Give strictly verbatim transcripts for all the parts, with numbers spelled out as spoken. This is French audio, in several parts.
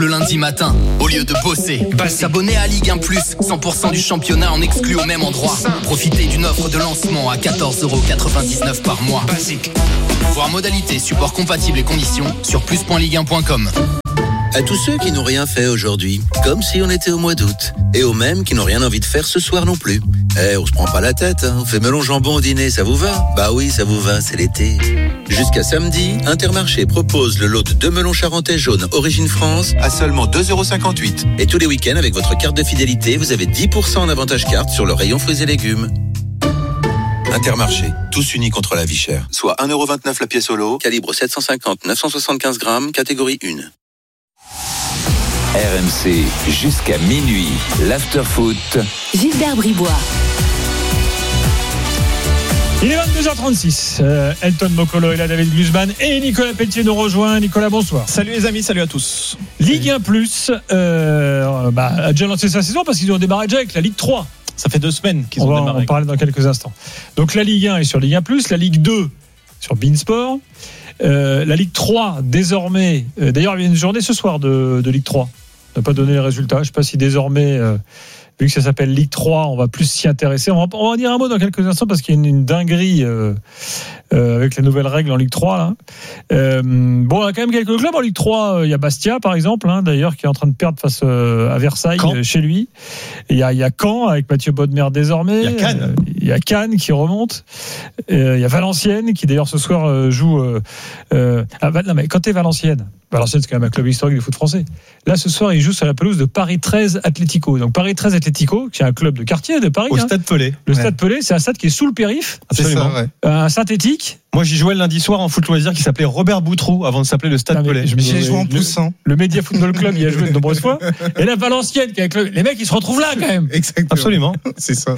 Le lundi matin, au lieu de bosser, s'abonner à Ligue un plus, cent pour cent du championnat en exclu au même endroit. Profitez d'une offre de lancement à quatorze euros quatre-vingt-dix-neuf par mois. Basique. Voir modalités, support compatible et conditions sur plus point ligue un point com. À tous ceux qui n'ont rien fait aujourd'hui, comme si on était au mois d'août. Et aux mêmes qui n'ont rien envie de faire ce soir non plus. Eh, on se prend pas la tête, hein. On fait melon jambon au dîner, ça vous va? Bah oui, ça vous va, c'est l'été. Jusqu'à samedi, Intermarché propose le lot de deux melons charentais jaunes Origine France à seulement deux euros cinquante-huit. Et tous les week-ends, avec votre carte de fidélité, vous avez dix pour cent en avantage carte sur le rayon fruits et légumes. Intermarché, tous unis contre la vie chère. Soit un euro vingt-neuf la pièce au lot, calibre sept cent cinquante neuf cent soixante-quinze grammes, catégorie un. R M C, jusqu'à minuit, l'after-foot. Gilbert Bribois. Il est vingt-deux heures trente-six. Euh, Elton Mokolo est là, David Glusman et Nicolas Pelletier nous rejoint. Nicolas, bonsoir. Salut les amis, salut à tous. Ligue un plus euh, bah, a déjà lancé sa saison parce qu'ils ont démarré déjà avec la Ligue trois. Ça fait deux semaines qu'ils on ont va démarré. en parler dans quelques instants. Donc la Ligue un est sur Ligue un plus, la Ligue deux sur Beansport. Euh, la Ligue trois désormais. Euh, d'ailleurs, il y a une journée ce soir de, de Ligue trois. On n'a pas donné les résultats. Je ne sais pas si désormais, euh, vu que ça s'appelle Ligue trois, on va plus s'y intéresser. On va, on va en dire un mot dans quelques instants parce qu'il y a une, une dinguerie euh, euh, avec les nouvelles règles en Ligue trois. Là. Euh, bon, on a quand même quelques clubs en Ligue trois. Il y a Bastia, par exemple, hein, d'ailleurs, qui est en train de perdre face euh, à Versailles, euh, chez lui. Il y, a, il y a Caen avec Mathieu Bodmer désormais. Il y a Cannes. Euh, il y a Cannes qui remonte. Euh, il y a Valenciennes qui, d'ailleurs, ce soir euh, joue. Euh, euh, ah, non, mais quand t'es Valenciennes, Valenciennes, c'est quand même un club historique du foot français. Là, ce soir, il joue sur la pelouse de Paris treize Atlético. Donc, Paris treize Atlético, qui est un club de quartier de Paris. Au hein. Stade Pelé. Le Ouais. Stade Pelé, c'est un stade qui est sous le périph'. Absolument. C'est ça, ouais. Un synthétique. Moi, j'y jouais le lundi soir en foot loisir qui s'appelait Robert Boutroux avant de s'appeler le Stade Non, mais Pelé. je me J'ai souviens, joué en le- poussant. Le Média Football Club y a joué de nombreuses fois. Et la Valenciennes, qui est un club. Les mecs, ils se retrouvent là, quand même. Exactement. Absolument. C'est ça.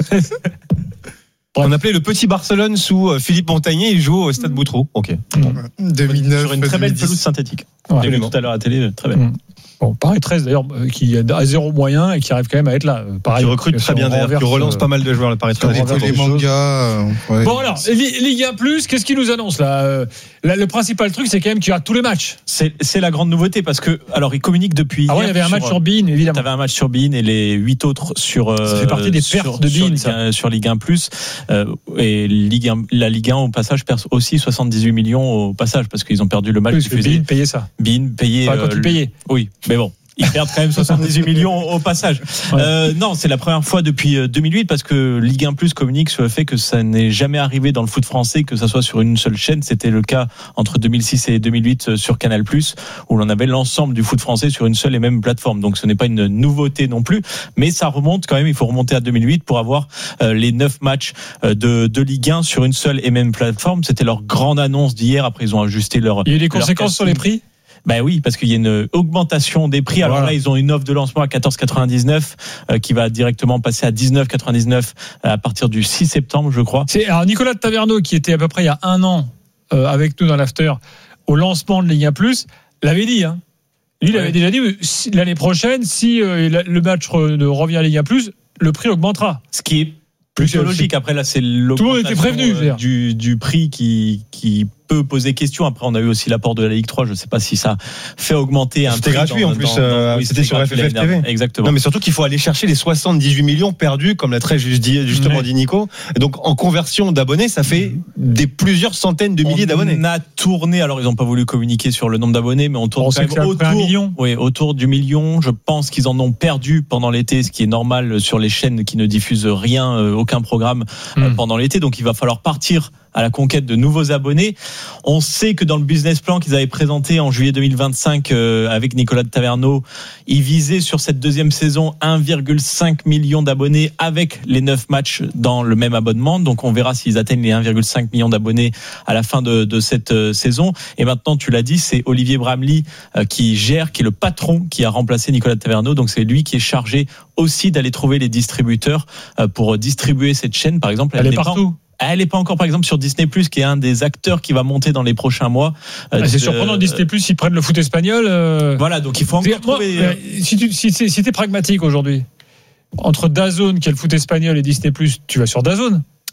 On appelait le petit Barcelone sous euh, Philippe Montagnier. Il joue au Stade Boutroux. Ok. deux mille neuf. Sur une très belle deux mille dix. pelouse synthétique. Ouais. J'ai vu tout à l'heure à la télé, très belle. Mm. Bon, Paris treize, d'ailleurs, euh, qui a zéro moyen et qui arrive quand même à être là. Pareil, Qui recrute si très on bien d'ailleurs, qui renverse, relance euh, pas mal de joueurs le Paris on treize. renverse Les des choses. mangas. euh, ouais. Bon, alors, Li- Ligue un plus, qu'est-ce qu'il nous annonce là, Euh, là Le principal truc, c'est quand même qu'il y a tous les matchs. C'est, c'est la grande nouveauté parce que, alors, ils communiquent depuis. Ah ouais, il y hier avait un match sur Bein, évidemment. T'avais un match sur Bein et les huit autres sur. Ça euh, fait partie des pertes sur- de sur Bein, Ligue ça. un- Sur Ligue un plus. Euh, et Ligue un, la Ligue un, au passage, perd aussi soixante-dix-huit millions au passage parce qu'ils ont perdu le match Oui, parce que diffusé. Bein payait ça. Bein payé. Enfin, quand euh, il payait. Oui, mais bon. Ils perdent quand même soixante-dix-huit millions au passage. Ouais. Euh, non, c'est la première fois depuis deux mille huit parce que Ligue un plus communique sur le fait que ça n'est jamais arrivé dans le foot français que ça soit sur une seule chaîne. C'était le cas entre deux mille six et deux mille huit sur Canal plus, où l'on avait l'ensemble du foot français sur une seule et même plateforme. Donc ce n'est pas une nouveauté non plus, mais ça remonte quand même. Il faut remonter à deux mille huit pour avoir euh, les neuf matchs euh, de, de Ligue un sur une seule et même plateforme. C'était leur grande annonce d'hier. Après, ils ont ajusté leur. Il y a eu des leur conséquences sur les prix. Ben oui, parce qu'il y a une augmentation des prix. Alors Voilà. là, ils ont une offre de lancement à quatorze quatre-vingt-dix-neuf euh, qui va directement passer à dix-neuf quatre-vingt-dix-neuf à partir du six septembre, je crois. C'est, alors, Nicolas de Taverneau, qui était à peu près il y a un an euh, avec nous dans l'after au lancement de Ligue un plus, l'avait dit. Hein. Lui, il Ouais. avait déjà dit si, l'année prochaine, si euh, le match re, revient à Ligue un plus, le prix augmentera. Ce qui est Plus plutôt logique. Après, là, c'est le monde était l'augmentation prévenu, je veux dire. euh, du, du prix qui, qui peut poser question. Après, on a eu aussi l'apport de la Ligue trois. Je ne sais pas si ça fait augmenter un C'était prix gratuit, dans- en plus, dans- dans- euh, oui, c'était sur gratuit F F F l'année dernière. T V. Exactement. Non, mais surtout qu'il faut aller chercher les soixante-dix-huit millions perdus, comme l'a très juste dit, justement Ouais. dit Nico. Et donc, en conversion d'abonnés, ça fait des plusieurs centaines de milliers d'abonnés. On a tourné, alors ils n'ont pas voulu communiquer sur le nombre d'abonnés, mais on tourne On quand sait même que c'est à peu près un autour, million. oui, autour du million. Je pense qu'ils en ont perdu pendant l'été, ce qui est normal sur les chaînes qui ne diffusent rien, euh, aucun programme euh, Mm. pendant l'été. Donc il va falloir partir à la conquête de nouveaux abonnés. On sait que dans le business plan qu'ils avaient présenté en juillet deux mille vingt-cinq euh, avec Nicolas de Taverneau, ils visaient sur cette deuxième saison un virgule cinq million d'abonnés avec les neuf matchs dans le même abonnement. Donc on verra s'ils atteignent les un virgule cinq million d'abonnés à la fin de, de cette euh, saison. Et maintenant, tu l'as dit, c'est Olivier Bramley euh, qui gère, qui est le patron, qui a remplacé Nicolas de Taverneau. Donc c'est lui qui est chargé aussi d'aller trouver les distributeurs euh, pour distribuer cette chaîne. Par exemple, Elle est n'est pas- partout. Elle n'est pas encore, par exemple, sur Disney plus, qui est un des acteurs qui va monter dans les prochains mois. Euh, Ah, c'est de- surprenant, Disney plus, s'ils prennent le foot espagnol. euh, Voilà, donc il faut C'est- encore moi, trouver. euh, si tu si, t'es- si t'es pragmatique aujourd'hui, entre DAZN qui est le foot espagnol et Disney plus, tu vas sur DAZN.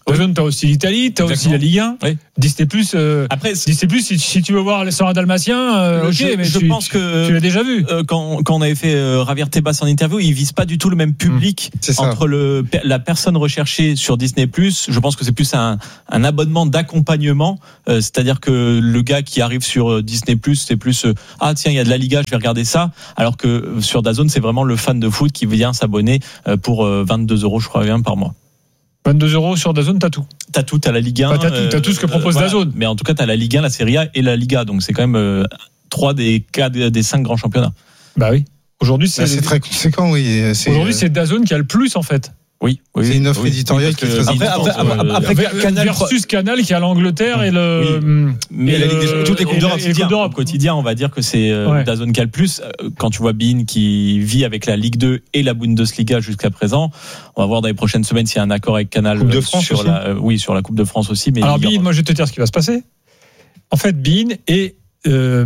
DAZN, t'as aussi l'Italie, t'as aussi la Ligue un. Oui. Disney+, euh, Après, Disney+, si, si tu veux voir les Sœurs Dalmatiens, euh, ok, je, mais je tu, pense que tu l'as déjà vu. Euh, quand, quand on avait fait euh, Javier Tebas en interview, il vise pas du tout le même public C'est ça. entre le, la personne recherchée sur Disney+. Je pense que c'est plus un, un abonnement d'accompagnement, euh, c'est-à-dire que le gars qui arrive sur Disney+, c'est plus euh, ah tiens, il y a de la Liga, je vais regarder ça, alors que sur DAZN, c'est vraiment le fan de foot qui vient s'abonner euh, pour euh, vingt-deux euros, je crois bien, par mois. vingt-deux euros sur DAZN, t'as tout. T'as tout, t'as la Ligue un. Bah, t'as tout, t'as tout ce que propose voilà. DAZN. Mais en tout cas, t'as la Ligue un, la Serie A et la Liga, donc c'est quand même euh, trois des quatre des cinq grands championnats. Bah oui. Aujourd'hui, c'est, Bah, c'est très conséquent, oui. C'est, aujourd'hui, c'est DAZN qui a le plus, en fait. Oui, oui. C'est une offre oui, éditoriale oui, qui est parce très que- Après, après, euh, après, Ver- Canal- versus Canal qui a l'Angleterre et le. Oui. Mais et la Ligue le- des- toutes les et coupes d'Europe, et les quotidien, Coupes d'Europe. au quotidien, on va dire que c'est euh, Ouais. DAZN qui a le plus. Euh, Quand tu vois Bein qui vit avec la Ligue deux et la Bundesliga jusqu'à présent, on va voir dans les prochaines semaines s'il y a un accord avec Canal Coupe de euh, France sur aussi. la, euh, oui, sur la Coupe de France aussi. Mais Alors, il y aura- Bein, moi, je vais te dire ce qui va se passer. En fait, Bein est euh,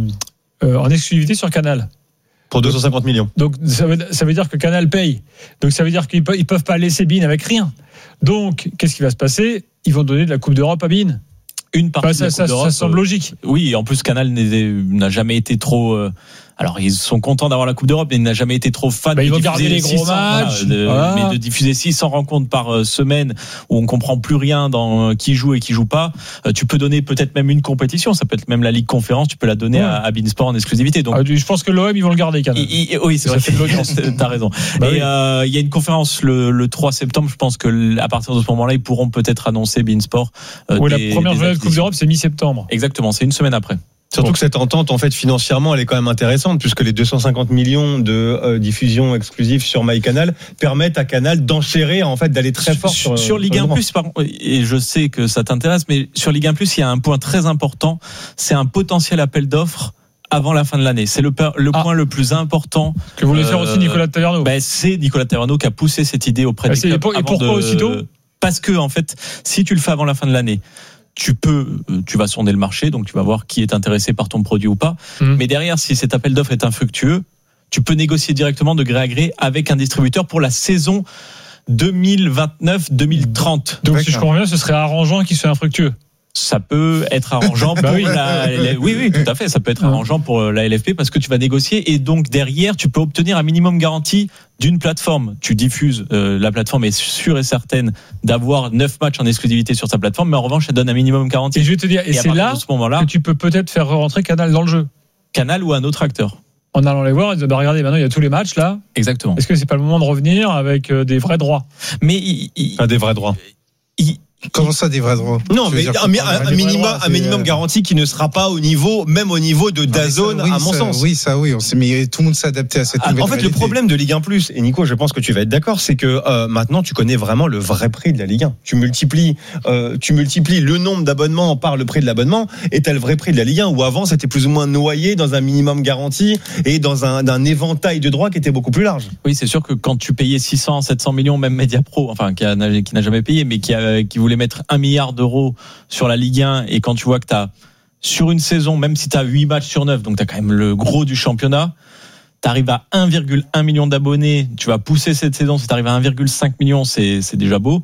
euh, en exclusivité sur Canal. Pour deux cent cinquante millions. Donc, ça veut, ça veut dire que Canal paye. Donc, ça veut dire qu'ils ne peuvent pas laisser Bein avec rien. Donc, qu'est-ce qui va se passer ? Ils vont donner de la Coupe d'Europe à Bein. une partie Enfin, de ça, la Coupe ça, d'Europe, ça semble euh, logique. Oui, et en plus Canal n'est- n'a jamais été trop. euh, alors ils sont contents d'avoir la Coupe d'Europe, mais il n'a jamais été trop fan. Bah, de ils vont diffuser garder les gros six cents, matchs. voilà, de- Voilà. Mais de diffuser six cents rencontres par euh, semaine où on comprend plus rien dans euh, qui joue et qui joue pas. euh, tu peux donner peut-être même une compétition. Ça peut être même la Ligue Conférence. Tu peux la donner Ouais. à, à Beansport en exclusivité. Donc Ah, je pense que l'O M, ils vont le garder, Canal. il- il- oui, c'est Ça vrai. fait de l'audience. T'as raison. Bah et oui. euh, il y a une conférence le, le trois septembre. Je pense que l- à partir de ce moment-là, ils pourront peut-être annoncer Beansport. Euh, Oui, des- la première des journée de Coupe acquisitions. d'Europe, c'est mi-septembre. Exactement. C'est une semaine après. Surtout Bon. que cette entente, en fait, financièrement, elle est quand même intéressante, puisque les deux cent cinquante millions de euh, diffusion exclusive sur MyCanal permettent à Canal d'enchérir, en fait, d'aller très fort sur, sur, sur Ligue le un droit. plus, par- et je sais que ça t'intéresse, mais sur Ligue un plus, il y a un point très important, c'est un potentiel appel d'offres avant la fin de l'année. C'est le, per- le Ah. point le plus important. Que voulait faire Euh, aussi Nicolas Taverneau. Ben, c'est Nicolas Taverneau qui a poussé cette idée auprès Bah, du c'est- club. et pour- et avant pourquoi de- aussitôt Parce que, en fait, si tu le fais avant la fin de l'année, tu peux, euh, tu vas sonder le marché, donc tu vas voir qui est intéressé par ton produit ou pas. Mhm. Mais derrière, si cet appel d'offres est infructueux, tu peux négocier directement de gré à gré avec un distributeur pour la saison deux mille vingt-neuf deux mille trente. Donc, si je D'accord. comprends bien, ce serait arrangeant qu'il soit infructueux. Ça peut être arrangeant pour Bah oui. la, la- oui, oui, tout à fait. Ça peut être Ouais. arrangeant pour la L F P parce que tu vas négocier et donc derrière, tu peux obtenir un minimum garanti d'une plateforme. Tu diffuses, euh, la plateforme est sûre et certaine d'avoir neuf matchs en exclusivité sur sa plateforme, mais en revanche, elle donne un minimum garanti. Et je vais te dire, et, Et à c'est partir là de ce moment-là, que tu peux peut-être faire rentrer Canal dans le jeu. Canal ou un autre acteur. En allant les voir, ils disent, bah, regardez, maintenant il y a tous les matchs là. Exactement. Est-ce que c'est pas le moment de revenir avec euh, des vrais droits ? Mais il, il- Enfin, des vrais droits. il- Comment ça, des vrais droits? Non, Je veux mais dire, un, mi- faut un- pas- un des minimum, droits, un c'est, minimum euh, garanti qui ne sera pas au niveau, même au niveau de Ah, mais ça, DAZN, oui, à mon ça, sens. Oui, ça, oui. On s'est, mais tout le monde s'est adapté à cette Ah, nouvelle en fait, le réalité. problème de Ligue un plus, et Nico, je pense que tu vas être d'accord, c'est que euh, maintenant tu connais vraiment le vrai prix de la Ligue un. Tu multiplies, euh, tu multiplies le nombre d'abonnements par le prix de l'abonnement, et t'as le vrai prix de la Ligue un. Où avant c'était plus ou moins noyé dans un minimum garanti et dans un, un éventail de droits qui était beaucoup plus large. oui, c'est sûr que quand tu payais six cents, sept cents millions, même Mediapro, enfin, qui, a- qui n'a jamais payé, mais qui, a, qui voulait mettre un milliard d'euros sur la Ligue un, et quand tu vois que tu as, sur une saison, même si tu as huit matchs sur neuf, donc tu as quand même le gros du championnat, tu arrives à un virgule un million d'abonnés, tu vas pousser cette saison, si tu arrives à un virgule cinq million, c'est, c'est déjà beau.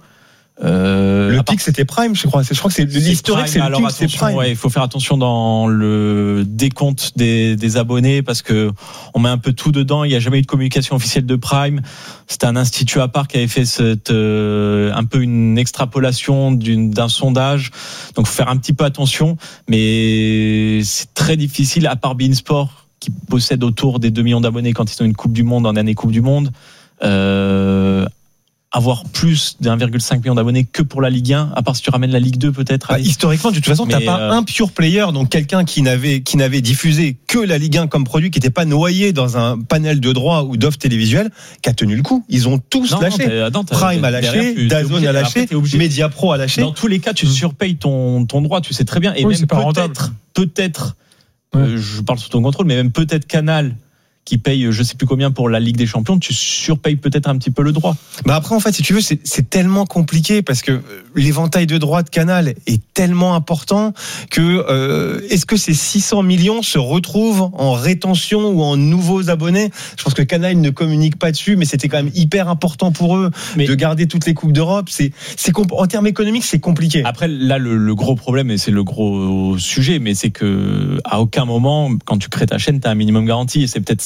Euh, Le à part- pic c'était Prime, je crois. C'est- Je crois que c'est l'historique, c'est le alors pic, c'est attention, Prime. ouais, il faut faire attention dans le décompte des, des abonnés parce que on met un peu tout dedans. Il n'y a jamais eu de communication officielle de Prime. C'était un institut à part qui avait fait cette, euh, un peu une extrapolation d'une, d'un sondage. Donc, faut faire un petit peu attention. Mais c'est très difficile, à part Beansport qui possède autour des deux millions d'abonnés quand ils ont une Coupe du Monde en année Coupe du Monde. Euh, avoir plus d'un virgule cinq million d'abonnés que pour la Ligue un, à part si tu ramènes la Ligue deux peut-être. Bah, historiquement, de toute façon, Mais, t'as pas euh, un pure player, donc quelqu'un qui n'avait qui n'avait diffusé que la Ligue un comme produit, qui n'était pas noyé dans un panel de droits ou d'offres télévisuelles, qui a tenu le coup. Ils ont tous Non, lâché. non, t'as- attends, t'as- Prime a derrière, lâché, tu- t'es DAZN obligé- a après, lâché, t'es obligé- Mediapro a lâché. Dans tous les cas, tu surpayes ton, ton droit, tu sais très bien. Et Oui, même c'est pas rentable. peut-être, peut-être, Ouais. euh, je parle sous ton contrôle, mais même peut-être Canal, qui paye je sais plus combien pour la Ligue des Champions, tu surpayes peut-être un petit peu le droit. Bah après, en fait, si tu veux, c'est, c'est tellement compliqué parce que l'éventail de droits de Canal est tellement important que euh, est-ce que ces six cents millions se retrouvent en rétention ou en nouveaux abonnés? Je pense que Canal ne communique pas dessus, mais c'était quand même hyper important pour eux mais de garder toutes les coupes d'Europe. C'est, c'est comp- en termes économiques, c'est compliqué. Après, là, le, le gros problème, et c'est le gros sujet, mais c'est que à aucun moment, quand tu crées ta chaîne, tu as un minimum garanti. Et c'est peut-être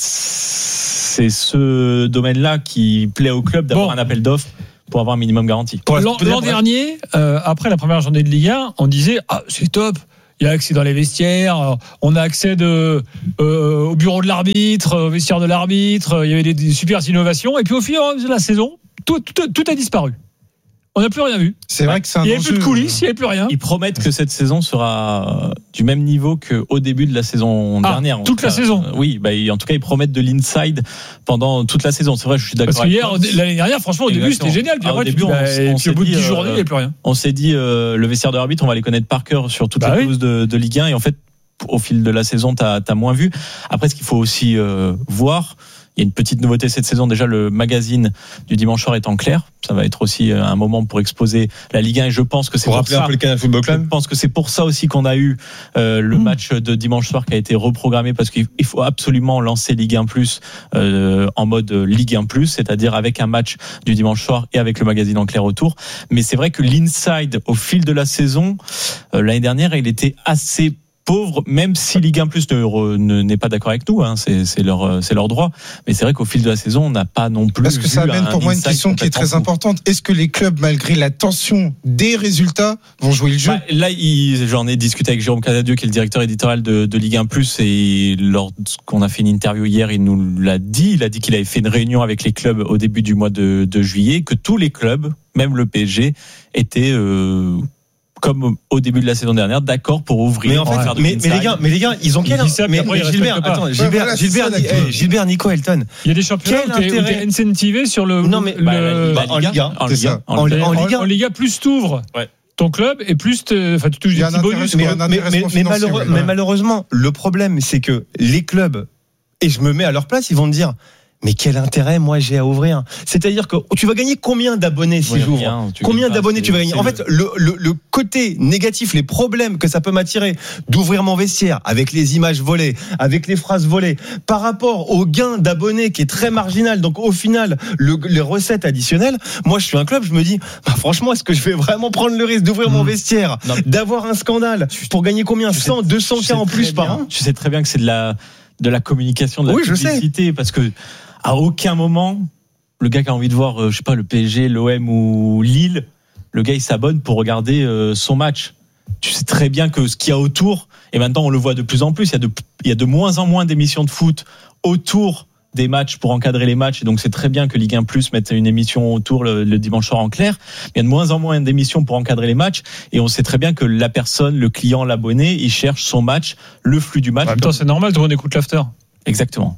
c'est ce domaine-là qui plaît au club d'avoir bon. un appel d'offres pour avoir un minimum garanti. L'an, l'an dernier, euh, après la première journée de Ligue un, on disait ah c'est top. Il y a accès dans les vestiaires, on a accès de, euh, au bureau de l'arbitre, au vestiaire de l'arbitre, il y avait des, des super innovations. Et puis au fil de la saison, tout, tout, tout a disparu. On n'a plus rien vu. C'est vrai que c'est un Il n'y avait plus de coulisses, il n'y avait plus rien. Ils promettent que cette saison sera du même niveau qu'au début de la saison ah, dernière. Toute la cas, saison. Euh, oui, bah, en tout cas, ils promettent de l'inside pendant toute la saison. C'est vrai, je suis d'accord. Parce que hier, l'année dernière, franchement, au Exactement. début, c'était génial. Puis ah, après, au début, tu, bah, on, on puis au bout de dix dit, journées, il n'y avait plus rien. On s'est dit, euh, le vestiaire de l'arbitre, on va les connaître par cœur sur toutes bah les oui. pauses de, de Ligue un. Et en fait, au fil de la saison, tu as moins vu. Après, ce qu'il faut aussi euh, voir, il y a une petite nouveauté cette saison. Déjà, le magazine du dimanche soir est en clair. Ça va être aussi un moment pour exposer la Ligue un. Et je pense que c'est pour, pour rappeler ça. un peu le Canal Football Club. Je pense que c'est pour ça aussi qu'on a eu euh, le mmh. match de dimanche soir qui a été reprogrammé parce qu'il faut absolument lancer Ligue un plus euh, en mode Ligue un plus, c'est-à-dire avec un match du dimanche soir et avec le magazine en clair autour. Mais c'est vrai que l'inside au fil de la saison euh, l'année dernière, il était assez pauvre, même si Ligue un plus ne, ne, n'est pas d'accord avec nous, hein, c'est, c'est, leur, c'est leur droit. Mais c'est vrai qu'au fil de la saison, on n'a pas non plus. Parce que ça amène pour moi une question qui est très fou. importante. Est-ce que les clubs, malgré la tension des résultats, vont jouer le jeu? bah, Là, il, j'en ai discuté avec Jérôme Casadieu, qui est le directeur éditorial de, de Ligue un plus, et lorsqu'on a fait une interview hier, il nous l'a dit. Il a dit qu'il avait fait une réunion avec les clubs au début du mois de, de juillet, que tous les clubs, même le P S G, étaient euh, comme au début de la saison dernière, d'accord pour ouvrir. Mais en fait, mais, mais les gars, mais les gars, ils ont quel ça, mais, après, mais Gilbert, attends, Gilbert, ouais, voilà, Gilbert, ça, Gilbert, Gilbert, Nico Elton. Il y a des championnats où t'es, où t'es incentivé sur le. Non mais le, bah, le, bah, en Ligue un, en c'est Ligue un, ça. en, En, Ligue un. en Ligue un, en Ligue un, plus t'ouvres ouais. ton club et plus, enfin, tu touches Il y des a un petits bonus. mais, mais, mais, mais, malheureux, ouais. mais malheureusement, le problème, c'est que les clubs, et je me mets à leur place, ils vont me dire. Mais quel intérêt moi j'ai à ouvrir? C'est-à-dire que tu vas gagner combien d'abonnés si oui, j'ouvre rien, Combien d'abonnés pas, tu vas gagner? En fait, le, le, le côté négatif, les problèmes que ça peut m'attirer d'ouvrir mon vestiaire avec les images volées, avec les phrases volées, par rapport au gain d'abonnés qui est très marginal. Donc au final, le, les recettes additionnelles. Moi, je suis un club, je me dis, bah, franchement, est-ce que je vais vraiment prendre le risque d'ouvrir mmh. mon vestiaire, non, d'avoir un scandale pour gagner combien? cent, deux cents K en plus par an? Tu sais très bien que c'est de la de la communication, de la oui, publicité, parce que à aucun moment, le gars qui a envie de voir, euh, je sais pas, le P S G, l'O M ou Lille, le gars il s'abonne pour regarder euh, son match. Tu sais très bien que ce qu'il y a autour, et maintenant on le voit de plus en plus, il y a de, il y a de moins en moins d'émissions de foot autour des matchs pour encadrer les matchs, et donc c'est très bien que Ligue un plus mette une émission autour le, le dimanche soir en clair. Il y a de moins en moins d'émissions pour encadrer les matchs, et on sait très bien que la personne, le client, l'abonné, il cherche son match, le flux du match. En même temps, c'est normal, tout le monde écoute l'after. Exactement.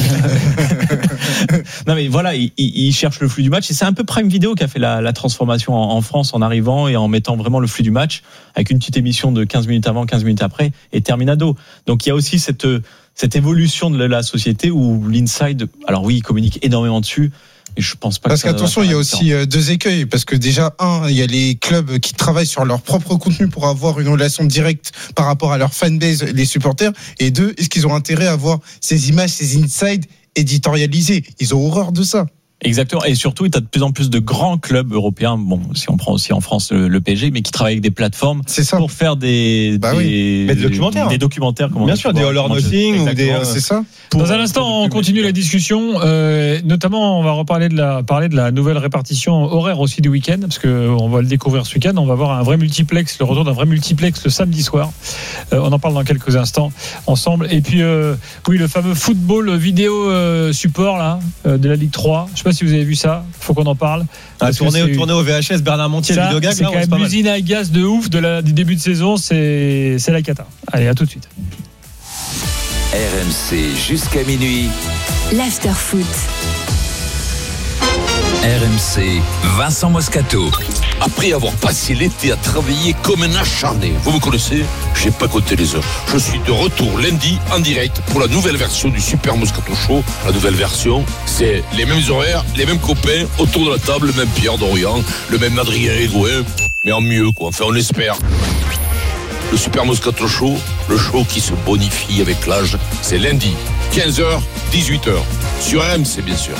Non mais voilà, il, il cherche le flux du match, et c'est un peu Prime Video qui a fait la, la transformation en, en France en arrivant et en mettant vraiment le flux du match avec une petite émission de quinze minutes avant, quinze minutes après et terminado. Donc il y a aussi cette cette évolution de la société où l'inside, alors oui, il communique énormément dessus. Et je pense pas parce que ça qu'attention, il y a aussi euh, deux écueils. Parce que déjà, un, il y a les clubs qui travaillent sur leur propre contenu pour avoir une relation directe par rapport à leur fanbase, les supporters. Et deux, est-ce qu'ils ont intérêt à avoir ces images, ces insides éditorialisés? Ils ont horreur de ça. Exactement, et surtout, tu as de plus en plus de grands clubs européens, bon, si on prend aussi en France le, le P S G, mais qui travaillent avec des plateformes pour faire des, bah des, oui. mais des documentaires. Des documentaires, comment bien sûr, des All or Nothing ou des. Euh, c'est ça. Dans un instant, on continue la discussion. Euh, notamment, on va reparler de la parler de la nouvelle répartition horaire aussi du week-end, parce que on va le découvrir ce week-end. On va avoir un vrai multiplex, le retour d'un vrai multiplex le samedi soir. Euh, on en parle dans quelques instants ensemble. Et puis, euh, oui, le fameux football vidéo euh, support là euh, de la Ligue trois. Je sais pas si vous avez vu ça. Faut qu'on en parle. Ah, tourné, tourné au V H S, Bernard Montiel, ça, Vidogag, c'est là, quand même l'usine à gaz de ouf de la, du début de saison. C'est c'est la cata. Allez, à tout de suite. R M C jusqu'à minuit. L'after foot. R M C, Vincent Moscato. Après avoir passé l'été à travailler comme un acharné, vous me connaissez, j'ai pas compté les heures. Je suis de retour lundi en direct pour la nouvelle version du Super Moscato Show. La nouvelle version, c'est les mêmes horaires, les mêmes copains autour de la table, le même Pierre Dorian, le même Adrien Egoin, mais en mieux quoi, enfin on l'espère. Le Super Moscato Show, le show qui se bonifie avec l'âge, c'est lundi, quinze heures, dix-huit heures, sur R M C bien sûr.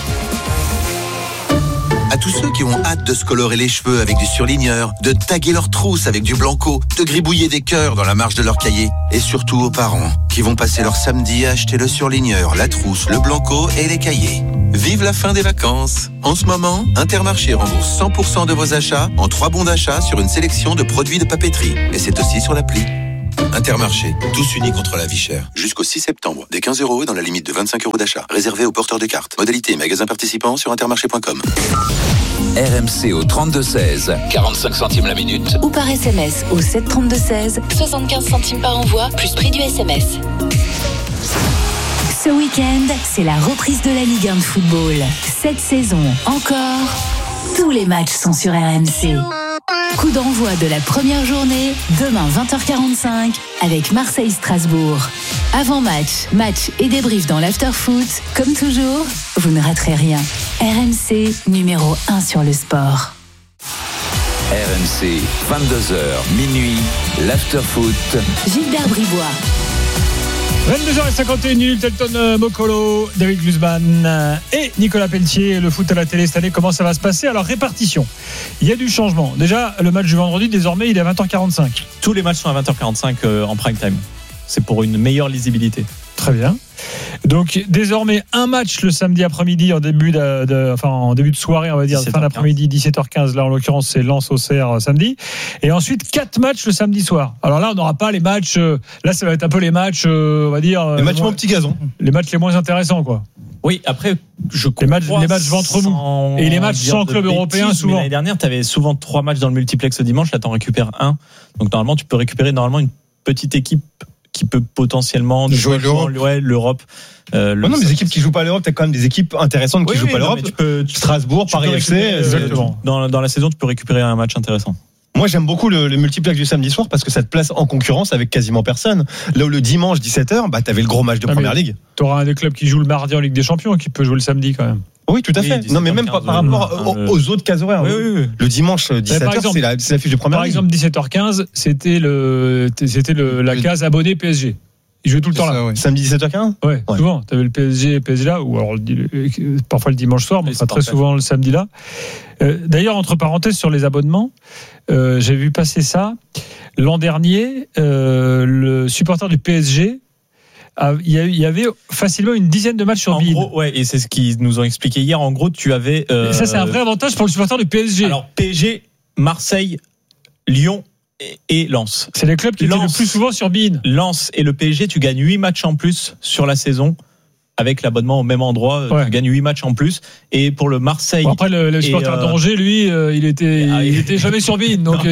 À tous ceux qui ont hâte de se colorer les cheveux avec du surligneur, de taguer leurs trousses avec du blanco, de gribouiller des cœurs dans la marge de leur cahier. Et surtout aux parents qui vont passer leur samedi à acheter le surligneur, la trousse, le blanco et les cahiers. Vive la fin des vacances. En ce moment, Intermarché rembourse cent pour cent de vos achats en trois bons d'achat sur une sélection de produits de papeterie. Et c'est aussi sur l'appli. Intermarché, tous unis contre la vie chère. Jusqu'au six septembre, des quinze euros dans la limite de vingt-cinq euros d'achat. Réservé aux porteurs de cartes. Modalité magasin participant sur intermarché point com. R M C au trente-deux seize, quarante-cinq centimes la minute. Ou par S M S au sept trente-deux seize, soixante-quinze centimes par envoi, plus prix du S M S. Ce week-end, c'est la reprise de la Ligue un de football. Cette saison encore, tous les matchs sont sur R M C. Coup d'envoi de la première journée, demain vingt heures quarante-cinq, avec Marseille-Strasbourg. Avant-match, match et débrief dans l'after-foot. Comme toujours, vous ne raterez rien. R M C, numéro un sur le sport. R M C, vingt-deux heures, minuit, l'after-foot. Gilbert Bribois. vingt-deux heures cinquante et une minutes, Elton Mokolo, David Glusman et Nicolas Pelletier. Le foot à la télé cette année, comment ça va se passer? Alors, répartition. Il y a du changement. Déjà, le match du vendredi, désormais, il est à vingt heures quarante-cinq. Tous les matchs sont à vingt heures quarante-cinq euh, en prime time. C'est pour une meilleure lisibilité. Très bien. Donc, désormais, un match le samedi après-midi en début de, de, enfin, en début de soirée, on va dire, fin d'après-midi, dix-sept heures quinze. Là, en l'occurrence, c'est Lens-Auxerre samedi. Et ensuite, quatre matchs le samedi soir. Alors là, on n'aura pas les matchs. Euh, là, ça va être un peu les matchs, euh, on va dire. Les matchs moins, mon petit gazon. Les matchs les moins intéressants, quoi. Oui, après, je les matchs, les matchs ventre mou. Et les matchs sans club européen, souvent. L'année dernière, tu avais souvent trois matchs dans le multiplex le dimanche. Là, tu en récupères un. Donc, normalement, tu peux récupérer normalement une petite équipe qui peut potentiellement jouer l'Europe. Ouais, l'Europe. Euh, le... ouais, non, mais les équipes qui jouent pas à l'Europe, t'as quand même des équipes intéressantes qui oui, jouent oui, pas à non, l'Europe. Tu peux, Strasbourg, tu Paris peux F C. Exactement. Dans, dans la saison, tu peux récupérer un match intéressant. Moi, j'aime beaucoup le, le multiplex du samedi soir parce que ça te place en concurrence avec quasiment personne. Là où le dimanche, dix-sept heures, bah, t'avais le gros match de ah, Première Ligue. T'auras un des clubs qui joue le mardi en Ligue des Champions qui peut jouer le samedi quand même. Oui, tout à fait. Oui, non, mais même par, par rapport aux, aux autres cases horaires. Oui, oui, oui. Le dimanche, dix-sept heures, c'est la, c'est la fiche de Première Par Ligue. exemple, dix-sept heures quinze, c'était, le, c'était le, la case abonné P S G. Il jouait tout le temps ça, là. Ouais. Samedi dix-sept heures quinze ouais, ouais, souvent. Tu avais le P S G et P S G là, ou alors le, parfois le dimanche soir, mais pas très souvent le samedi là. Euh, d'ailleurs, entre parenthèses, sur les abonnements, euh, j'ai vu passer ça. L'an dernier, euh, le supporter du P S G, a, il y avait facilement une dizaine de matchs sur Bein. En gros, ouais, et c'est ce qu'ils nous ont expliqué hier. En gros, tu avais. Euh, et ça, c'est un vrai avantage pour le supporter du P S G. Alors, P S G, Marseille, Lyon et Lens. C'est les clubs qui étaient le plus souvent sur Bein. Lens et le P S G, tu gagnes huit matchs en plus sur la saison. Avec l'abonnement au même endroit, ouais. Tu gagnes huit matchs en plus. Et pour le Marseille. Bon, après, le, le supporter euh... d'Angers, lui, euh, il était, ah, il était jamais sur Bein. Donc...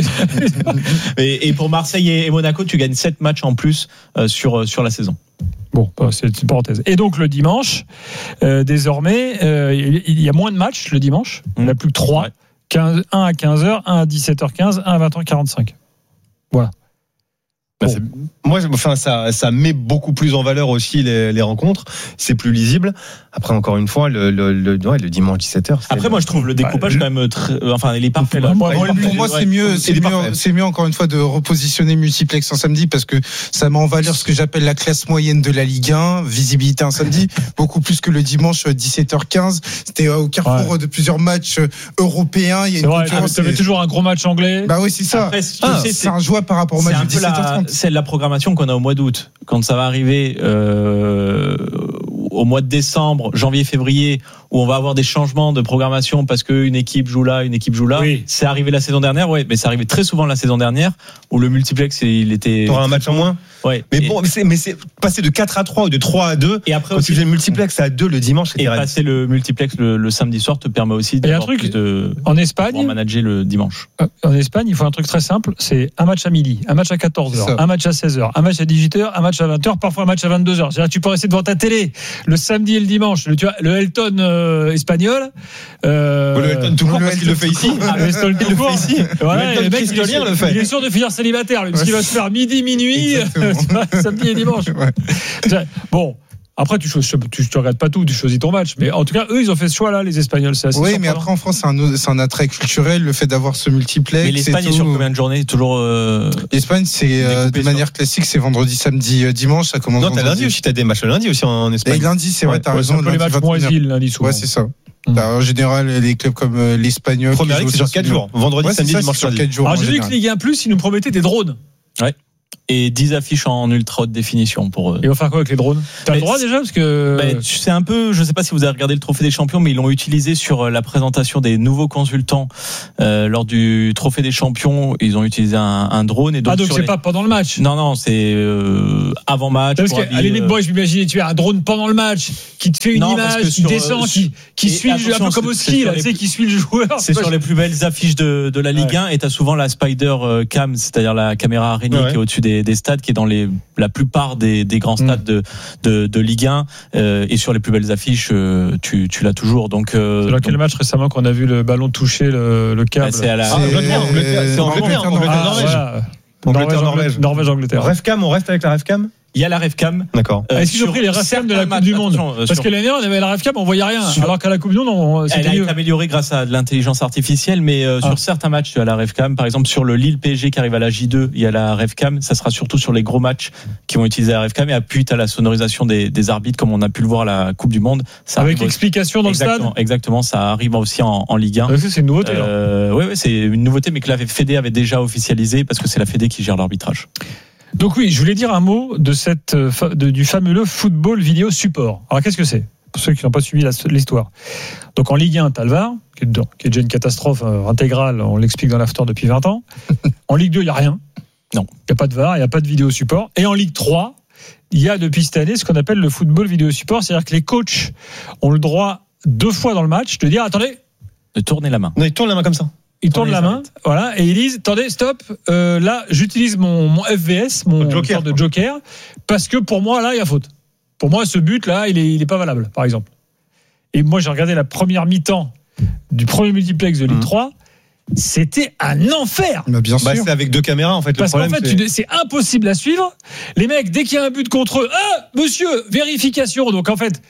et, et pour Marseille et Monaco, tu gagnes sept matchs en plus euh, sur, sur la saison. Bon, c'est une parenthèse. Et donc le dimanche, euh, désormais, euh, il y a moins de matchs le dimanche. Il n'y en a plus que trois. Ouais. un à quinze heures, un à dix-sept heures quinze, un à vingt heures quarante-cinq. Voilà. Bah, bon. Moi, enfin, ça, ça met beaucoup plus en valeur aussi les, les rencontres. C'est plus lisible. Après, encore une fois, le, le, le, ouais, le dimanche dix-sept heures. Après, le... moi, je trouve le découpage bah, quand même très, enfin, il est parfait. Là. Moi, pour moi, moi c'est mieux, c'est mieux, c'est mieux encore une fois de repositionner multiplex en samedi parce que ça met en valeur ce que j'appelle la classe moyenne de la Ligue un, visibilité un samedi, beaucoup plus que le dimanche dix-sept heures quinze. C'était au carrefour ouais. de plusieurs matchs européens. Il y a c'est vrai, tu avais toujours un gros match anglais. Bah oui, c'est ça. Après, ah, sais, c'est, c'est un joueur par rapport au match de dix-sept heures trente. C'est la programmation qu'on a au mois d'août. Quand ça va arriver euh, au mois de décembre, janvier, février, où on va avoir des changements de programmation parce qu'une équipe joue là, une équipe joue là. Oui. C'est arrivé la saison dernière, ouais, mais c'est arrivé très souvent la saison dernière où le multiplex, il était. T'auras un match en moins. Ouais. Mais et bon, mais c'est, mais c'est passer de quatre à trois ou de trois à deux. Et après, quand tu fais le multiplex à deux le dimanche, c'est et terrible. Passer le multiplex le, le samedi soir te permet aussi d'avoir truc, plus de. En Espagne. Pour manager le dimanche. En Espagne, il faut un truc très simple, c'est un match à midi, un match à quatorze heures, un match à seize heures, un match à dix-huit heures, un match à vingt heures, parfois un match à vingt-deux heures. C'est-à-dire que tu peux rester devant ta télé le samedi et le dimanche. Le, tu vois, le Elton euh, espagnol. Euh, le Elton tout court parce qu'il le fait ici. Ah, le Elton tout court. ici. Voilà, le le mec, il est, sûr, le fait. il est sûr de finir célibataire, lui, parce qu'il va se faire midi, minuit, samedi et dimanche. Ouais. Bon. Après, tu ne tu, tu regardes pas tout, tu choisis ton match. Mais en tout cas, eux, ils ont fait ce choix-là, les Espagnols. C'est assez oui, surprenant. mais après, en France, c'est un, c'est un attrait culturel, le fait d'avoir ce multiplex. Mais l'Espagne est sur combien de journées toujours euh... L'Espagne, c'est euh, de manière sur... classique, c'est vendredi, samedi, dimanche. Ça commence. Non, t'as lundi aussi, t'as des matchs le lundi aussi en Espagne. Et lundi, c'est vrai, ouais, t'as ouais, raison. C'est un peu les matchs moins îles, lundi souvent. Ouais, c'est ça. Mmh. En général, les clubs comme l'Espagnol. Première ligue, c'est sur quatre jours. Vendredi, ouais, samedi, ça, dimanche, sur quatre jours. Alors, j'ai vu que Ligue un plus, ils nous promettaient des drones. Ouais. Et dix affiches en ultra haute définition pour eux. Ils vont faire quoi avec les drones? T'as le droit déjà parce que bah, c'est un peu, je sais pas si vous avez regardé le Trophée des Champions, mais ils l'ont utilisé sur la présentation des nouveaux consultants euh, lors du Trophée des Champions. Ils ont utilisé un, un drone et donc. Ah donc c'est les... pas pendant le match. Non non, c'est euh, avant match. Parce qu'à la limite, moi je m'imaginais tu as un drone pendant le match qui te fait une non, image, qui sur, descend, qui qui suit un peu comme au ski, là, tu sais, qui suit le joueur. C'est sur les plus belles affiches de de la Ligue un et t'as souvent la Spider Cam, c'est-à-dire la caméra araignée qui est au-dessus des des stades, qui est dans les la plupart des, des grands stades de, de, de Ligue un euh, et sur les plus belles affiches euh, tu, tu l'as toujours donc euh, c'est là quel match récemment qu'on a vu le ballon toucher le, le câble? Ah, c'est à la ah, Angleterre, Angleterre, c'est Angleterre, Angleterre, ah, Norvège. Voilà. Angleterre, Norvège, Norvège, Angleterre. Revcam, on reste avec la Revcam. Il y a la Revcam. D'accord. Euh, Est-ce qu'ils ont pris les Revcam de la Coupe du Monde? euh, Parce que l'année dernière, on avait la Revcam, on voyait rien. Sur... Alors qu'à la Coupe du Monde, on, elle a été améliorée grâce à de l'intelligence artificielle, mais euh, ah. sur certains matchs, tu as la Revcam. Par exemple, sur le Lille P S G qui arrive à la J deux, il y a la Revcam. Ça sera surtout sur les gros matchs qui vont utiliser la Revcam. Et puis, tu as la sonorisation des, des arbitres, comme on a pu le voir à la Coupe du Monde. Ça avec l'explication dans exactement, le stade. Exactement, ça arrive aussi en, en Ligue un. C'est une nouveauté. Euh, oui, ouais, c'est une nouveauté, mais que la Fédé avait déjà officialisé parce que c'est la Fédé qui gère l'arbitrage. Donc oui, je voulais dire un mot de cette, de, du fameux football vidéo support. Alors qu'est-ce que c'est? Pour ceux qui n'ont pas suivi la, l'histoire. Donc en Ligue un, t'as le V A R, qui est, dedans, qui est déjà une catastrophe euh, intégrale, on l'explique dans l'after depuis vingt ans. En Ligue deux, il n'y a rien. Non, il n'y a pas de V A R, il n'y a pas de vidéo support. Et en Ligue trois, il y a depuis cette année ce qu'on appelle le football vidéo support, c'est-à-dire que les coachs ont le droit deux fois dans le match de dire, attendez, de tourner la main. Non, ils tournent la main comme ça. Ils tournent la main, voilà, et ils disent, attendez, stop, euh, là, j'utilise mon, mon F V S, mon joker, sorte de joker, parce que pour moi, là, il y a faute. Pour moi, ce but-là, il est, il est pas valable, par exemple. Et moi, j'ai regardé la première mi-temps du premier multiplex de Ligue mmh. trois, c'était un enfer. Bah bien sûr. Bah, c'est avec deux caméras, en fait. Parce le problème, qu'en fait, c'est... Tu, c'est impossible à suivre. Les mecs, dès qu'il y a un but contre eux, ah, monsieur, vérification. Donc, en fait,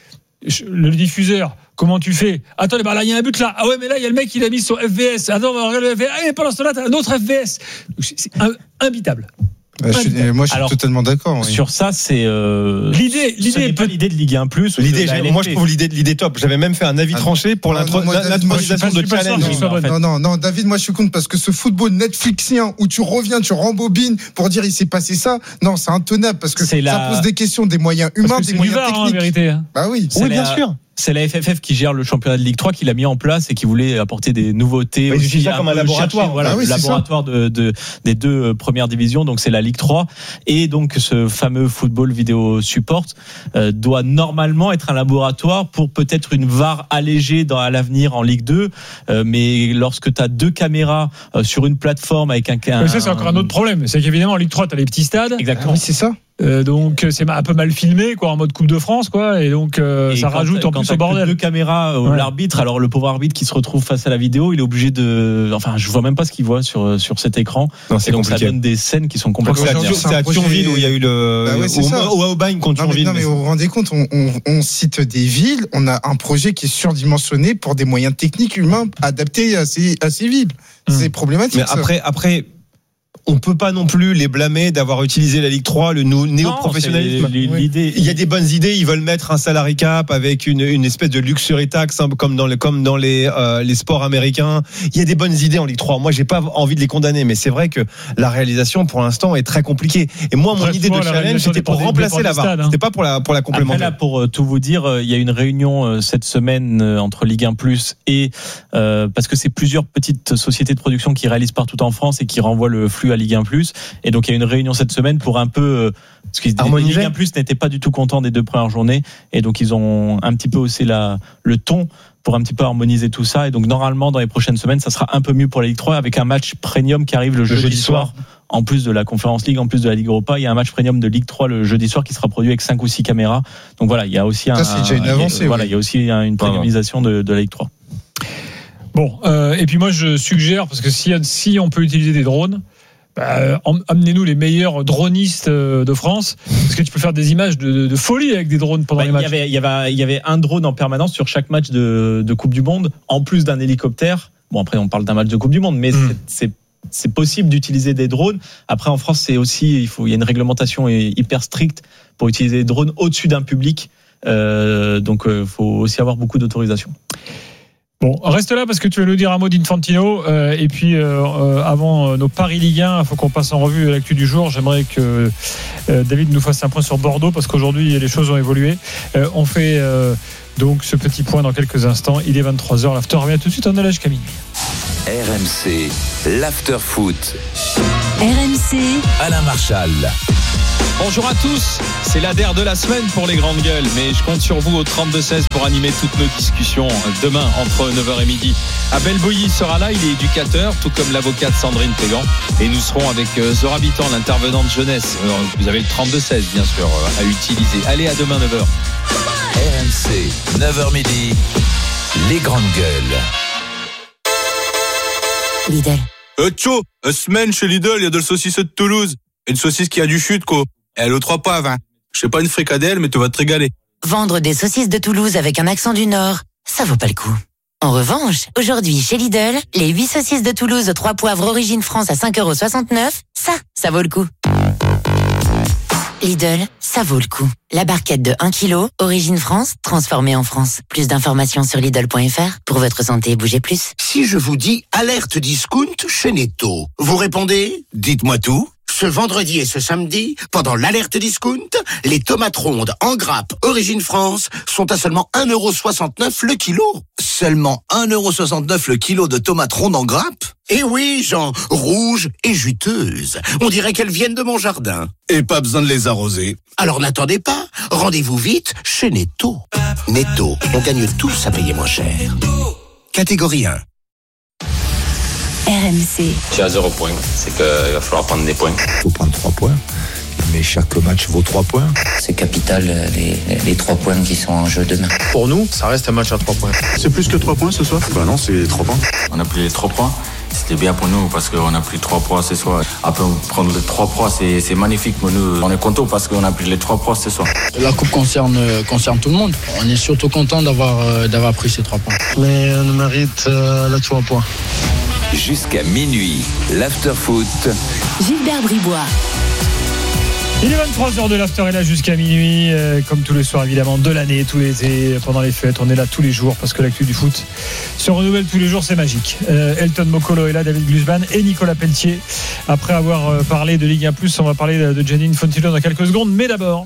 le diffuseur, comment tu fais? Attendez, bah là, il y a un but là. Ah ouais, mais là, il y a le mec qui l'a mis sur F V S. Attends, on va regarder le F V S. Ah, et pendant ce temps-là, t'as un autre F V S. C'est imbitable. Ouais, je suis, moi, je suis Alors, totalement d'accord. Oui. Sur ça, c'est euh, l'idée. L'idée ce n'est pas l'idée de Ligue un plus. L'idée, moi, je trouve l'idée, l'idée top. J'avais même fait un avis tranché pour ah, l'intronisation de challenge. En fait. Non, non, non, David, moi, je suis contre parce que ce football Netflixien où tu reviens, tu rembobines pour dire il s'est passé ça. Non, c'est intenable parce que c'est ça la... pose des questions, des moyens humains, des moyens techniques. En vérité. Bah oui. Oui, bien sûr. C'est la F F F qui gère le championnat de Ligue trois qui l'a mis en place et qui voulait apporter des nouveautés. Ils utilisent ça comme un laboratoire. Chercher, voilà, ah oui, le laboratoire de, de, des deux premières divisions. Donc c'est la Ligue trois. Et donc ce fameux football vidéo support euh, doit normalement être un laboratoire pour peut-être une V A R allégée dans, à l'avenir en Ligue deux. Euh, mais lorsque tu as deux caméras euh, sur une plateforme avec un... un mais ça, c'est encore un autre problème. C'est qu'évidemment en Ligue trois, tu as les petits stades. Exactement. Ah oui, c'est ça. Euh, donc c'est un peu mal filmé quoi en mode Coupe de France quoi et donc euh, et ça rajoute en plus au bordel. Deux caméras euh, ouais. L'arbitre, alors le pauvre arbitre qui se retrouve face à la vidéo, il est obligé de, enfin je vois même pas ce qu'il voit sur sur cet écran. Non, c'est et donc compliqué. Ça donne des scènes qui sont complètement. C'est, c'est à Thionville où il y a eu le bah ouais, au, au Aubagne contre Thionville. Non mais, mais vous vous rendez compte, on, on, on cite des villes, on a un projet qui est surdimensionné pour des moyens techniques humains adaptés à ces à ces villes. Mmh. C'est problématique. Mais après ça. après. On peut pas non plus les blâmer d'avoir utilisé la Ligue trois, le néo-professionnalisme. L'idée, il y a des bonnes idées. Ils veulent mettre un salary cap avec une, une espèce de luxury tax, hein, comme dans les, comme dans les, euh, les sports américains. Il y a des bonnes idées en Ligue trois. Moi, j'ai pas envie de les condamner, mais c'est vrai que la réalisation, pour l'instant, est très compliquée. Et moi, mon Très idée de challenge, c'était pour remplacer la V A R. Stades, hein. C'était pas pour la, pour la complémentaire. Après, là, pour euh, tout vous dire, euh, il y a une réunion euh, cette semaine euh, entre Ligue un plus et, euh, parce que c'est plusieurs petites sociétés de production qui réalisent partout en France et qui renvoient le flux à Ligue un plus. Et donc il y a une réunion cette semaine pour un peu euh, parce qu'ils Ligue un plus n'était pas du tout content des deux premières journées et donc ils ont un petit peu haussé la le ton pour un petit peu harmoniser tout ça et donc normalement dans les prochaines semaines ça sera un peu mieux pour la Ligue trois avec un match premium qui arrive le, le jeudi, jeudi soir, soir en plus de la Conference League, en plus de la Ligue Europa, il y a un match premium de Ligue trois le jeudi soir qui sera produit avec cinq ou six caméras. Donc voilà, il y a aussi un, ça, c'est déjà une avancée, un, voilà, oui. il y a aussi une premiumisation de, de la Ligue trois. Bon, euh, et puis moi je suggère, parce que si, si on peut utiliser des drones, bah, amenez-nous les meilleurs dronistes de France, parce que tu peux faire des images de, de, de folie avec des drones pendant bah, les matchs. Il y avait, il y avait, il y avait un drone en permanence sur chaque match de, de Coupe du Monde, en plus d'un hélicoptère. Bon, après on parle d'un match de Coupe du Monde, mais mmh. c'est, c'est c'est possible d'utiliser des drones. Après en France, c'est aussi il faut il y a une réglementation hyper stricte pour utiliser des drones au-dessus d'un public. Euh, donc il euh, faut aussi avoir beaucoup d'autorisation. Bon, reste là parce que tu vas nous dire un mot d'Infantino euh, et puis euh, euh, avant euh, nos paris Ligue un, il faut qu'on passe en revue l'actu du jour. J'aimerais que euh, David nous fasse un point sur Bordeaux parce qu'aujourd'hui les choses ont évolué. Euh, on fait euh, donc ce petit point dans quelques instants. Il est vingt-trois heures, l'after revient tout de suite, on est là jusqu'à minuit. R M C, l'after foot. R M C, Alain Marchal. Bonjour à tous, c'est l'A D R de la semaine pour les grandes gueules, mais je compte sur vous au trente-deux seize pour animer toutes nos discussions demain entre neuf heures et midi. Abel Bouilly sera là, il est éducateur, tout comme l'avocate Sandrine Pégan, et nous serons avec Zora Bitan, l'intervenante jeunesse. Alors, vous avez le trente-deux seize bien sûr à utiliser. Allez, à demain neuf heures. R M C, neuf heures midi, les grandes gueules. Lidl. Euh, tcho, euh, semaine chez Lidl, il y a de la saucisse de Toulouse. Une saucisse qui a du chute, quoi. Elle aux trois poivres, hein. Je sais pas une fricadelle, mais tu vas te régaler. Vendre des saucisses de Toulouse avec un accent du Nord, ça vaut pas le coup. En revanche, aujourd'hui, chez Lidl, les huit saucisses de Toulouse aux trois poivres origine France à cinq euros soixante-neuf, ça, ça vaut le coup. Lidl, ça vaut le coup. La barquette de un kilo, origine France, transformée en France. Plus d'informations sur Lidl point F R. Pour votre santé, bougez plus. Si je vous dis alerte discount chez Netto, vous répondez, dites-moi tout. Ce vendredi et ce samedi, pendant l'alerte discount, les tomates rondes en grappe origine France sont à seulement un euro soixante-neuf le kilo. Seulement un euro soixante-neuf le kilo de tomates rondes en grappe? Eh oui, Jean, rouges et juteuses. On dirait qu'elles viennent de mon jardin. Et pas besoin de les arroser. Alors n'attendez pas, rendez-vous vite chez Netto. Netto, on gagne tous à payer moins cher. Catégorie un. R M C. Je suis à zéro point, c'est qu'il va falloir prendre des points. Il faut prendre trois points, mais chaque match vaut trois points. C'est capital, les, les trois points qui sont en jeu demain. Pour nous, ça reste un match à trois points. C'est plus que trois points ce soir? Bah non, c'est trois points. On a pris les trois points, c'était bien pour nous parce qu'on a pris trois points ce soir. Après, prendre les trois points, c'est, c'est magnifique pour nous. On est content parce qu'on a pris les trois points ce soir. La coupe concerne, concerne tout le monde. On est surtout content d'avoir, d'avoir pris ces trois points. Mais on mérite euh, les trois points. Jusqu'à minuit, l'after-foot. Gilbert Bribois. Il est vingt-trois heures de l'after est là jusqu'à minuit, euh, comme tous les soirs évidemment de l'année, tout l'été, pendant les fêtes, on est là tous les jours parce que l'actu du foot se renouvelle tous les jours, c'est magique. Euh, Elton Mokolo est là, David Glusban et Nicolas Pelletier. Après avoir euh, parlé de Ligue un plus, on va parler de, de Gianni Infantino dans quelques secondes, mais d'abord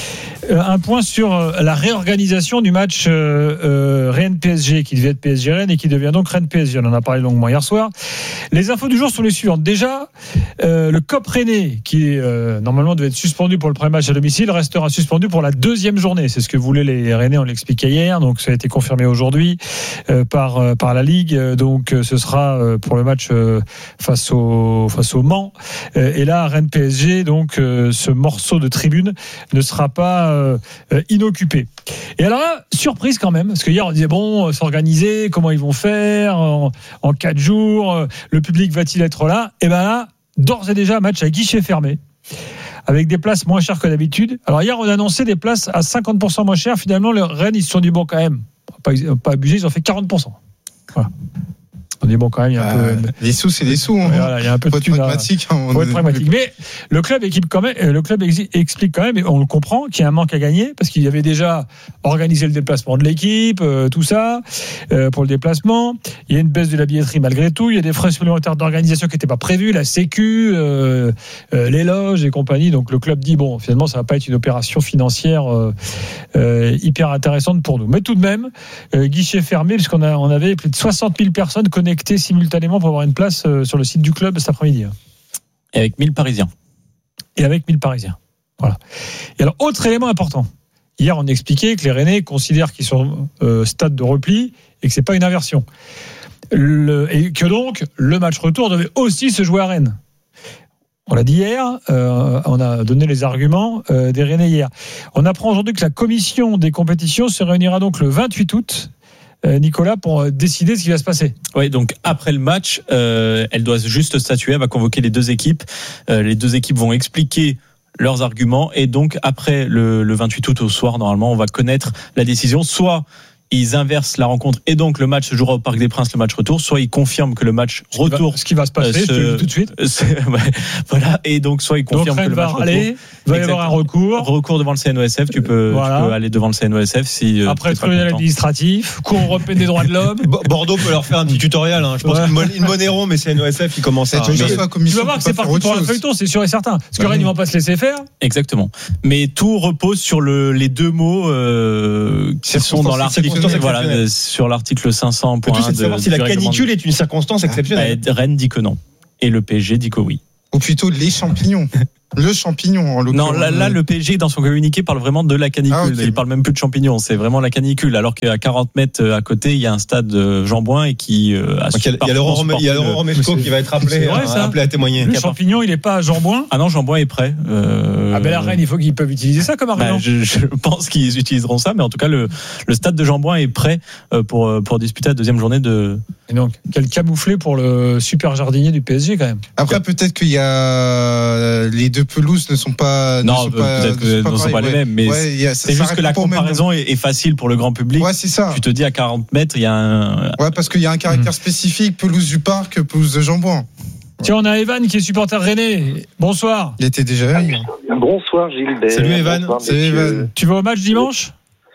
un point sur la réorganisation du match euh, euh, Rennes-P S G qui devait être P S G Rennes et qui devient donc Rennes-P S G. On en a parlé longuement hier soir. Les infos du jour sont les suivantes. Déjà, euh, le C O P Rennais qui euh, normalement devait être suspendu pour le premier match à domicile restera suspendu pour la deuxième journée. C'est ce que voulaient les Rennais, on l'expliquait hier. Donc ça a été confirmé aujourd'hui euh, par euh, par la Ligue. Donc euh, ce sera euh, pour le match euh, face au face au Mans. Euh, et là, Rennes-P S G, donc euh, ce morceau de tribune ne sera pas Euh, euh, inoccupé. Et alors là, surprise quand même, parce que hier on disait bon, euh, s'organiser, comment ils vont faire en, en quatre jours, euh, le public va-t-il être là? Et bien là, d'ores et déjà, match à guichet fermé, avec des places moins chères que d'habitude. Alors hier, on a annoncé des places à cinquante pour cent moins chères. Finalement, les Rennes, ils se sont dit bon quand même, pas, pas abuser, ils ont fait quarante pour cent. Voilà. On dit bon quand même il y a un euh, peu les sous c'est des sous hein. Voilà, il y a un peu faut de être pragmatique hein, faut être pragmatique mais le club équipe quand même le club explique quand même et on le comprend qu'il y a un manque à gagner parce qu'il y avait déjà organisé le déplacement de l'équipe euh, tout ça euh, pour le déplacement il y a une baisse de la billetterie malgré tout il y a des frais supplémentaires d'organisation qui n'étaient pas prévus la sécu euh, euh, les loges et compagnie donc le club dit bon finalement ça va pas être une opération financière euh, euh, hyper intéressante pour nous mais tout de même euh, guichet fermé puisqu'on a, on avait plus de soixante mille personnes connectées simultanément pour avoir une place sur le site du club cet après-midi. Et avec mille Parisiens. Et avec mille Parisiens. Voilà. Et alors, autre élément important. Hier, on expliquait que les Rennais considèrent qu'ils sont euh, stade de repli et que c'est pas une inversion. Le, et que donc, le match retour devait aussi se jouer à Rennes. On l'a dit hier, euh, on a donné les arguments euh, des Rennais hier. On apprend aujourd'hui que la commission des compétitions se réunira donc le vingt-huit août, euh, Nicolas, pour décider ce qui va se passer. Oui, donc après le match, euh, elle doit juste statuer, elle va convoquer les deux équipes. Euh, les deux équipes vont expliquer leurs arguments et donc après le, le vingt-huit août au soir, normalement, on va connaître la décision. Soit ils inversent la rencontre et donc le match se jouera au Parc des Princes, le match retour, soit ils confirment que le match retour, ce qui va se passer, euh, se, je te le dis tout de suite. Ouais, voilà, et donc soit ils confirment donc, que le match va aller, retour, va y avoir un recours, recours devant le C N O S F. Tu peux, voilà. tu peux aller devant le C N O S F si après tribunal administratif, Cour européenne des droits de l'homme. Bordeaux peut leur faire un petit tutoriel. Hein. Je pense ouais. qu'ils modéreront, mais C N O S F ils commencent à. Tu vas voir que c'est parti pour un feuilleton, c'est sûr et certain. Parce que Rennes ils vont pas se laisser faire. Exactement. Mais tout repose sur le, les deux mots euh, qui sont dans l'article. Voilà. Sur l'article cinq cents. Le tout, c'est de savoir si la canicule est une circonstance exceptionnelle. Bah, Rennes dit que non. Et le P S G dit que oui. Ou plutôt les champignons. Le champignon, en l'occurrence. Non, là, là, le P S G, dans son communiqué, parle vraiment de la canicule. Ah, okay. Il parle même plus de champignons. C'est vraiment la canicule. Alors qu'à quarante mètres à côté, il y a un stade Jean-Bouin et qui euh, a Il y a Laurent Romesco qui va être appelé, vrai, à, appelé à témoigner. Le champignon, il n'est pas à Jean-Bouin. Ah non, Jean-Bouin est prêt. Euh... Ah ben la Rennes, il faut qu'ils peuvent utiliser ça comme argument. Bah, je, je pense qu'ils utiliseront ça, mais en tout cas, le, le stade de Jean-Bouin est prêt pour, pour disputer la deuxième journée de. Et donc, quel camouflé pour le super jardinier du P S G quand même. Après, peut-être qu'il y a les deux pelouses ne sont pas Pas, non, ne peut-être pas, que ne sont pas, pas les mêmes, mais ouais, c'est, a, c'est juste que la comparaison est, est facile pour le grand public. Ouais, c'est ça. Tu te dis à quarante mètres, il y a un. Ouais, parce qu'il y a un caractère mmh. spécifique, pelouse du parc, pelouse de Jean-Bouin. Ouais. Tiens, on a Evan qui est supporter rennais. Bonsoir. Il était déjà là. Bonsoir Gilbert. Salut Evan. Bonsoir, Salut Evan. Tu vas au match dimanche ?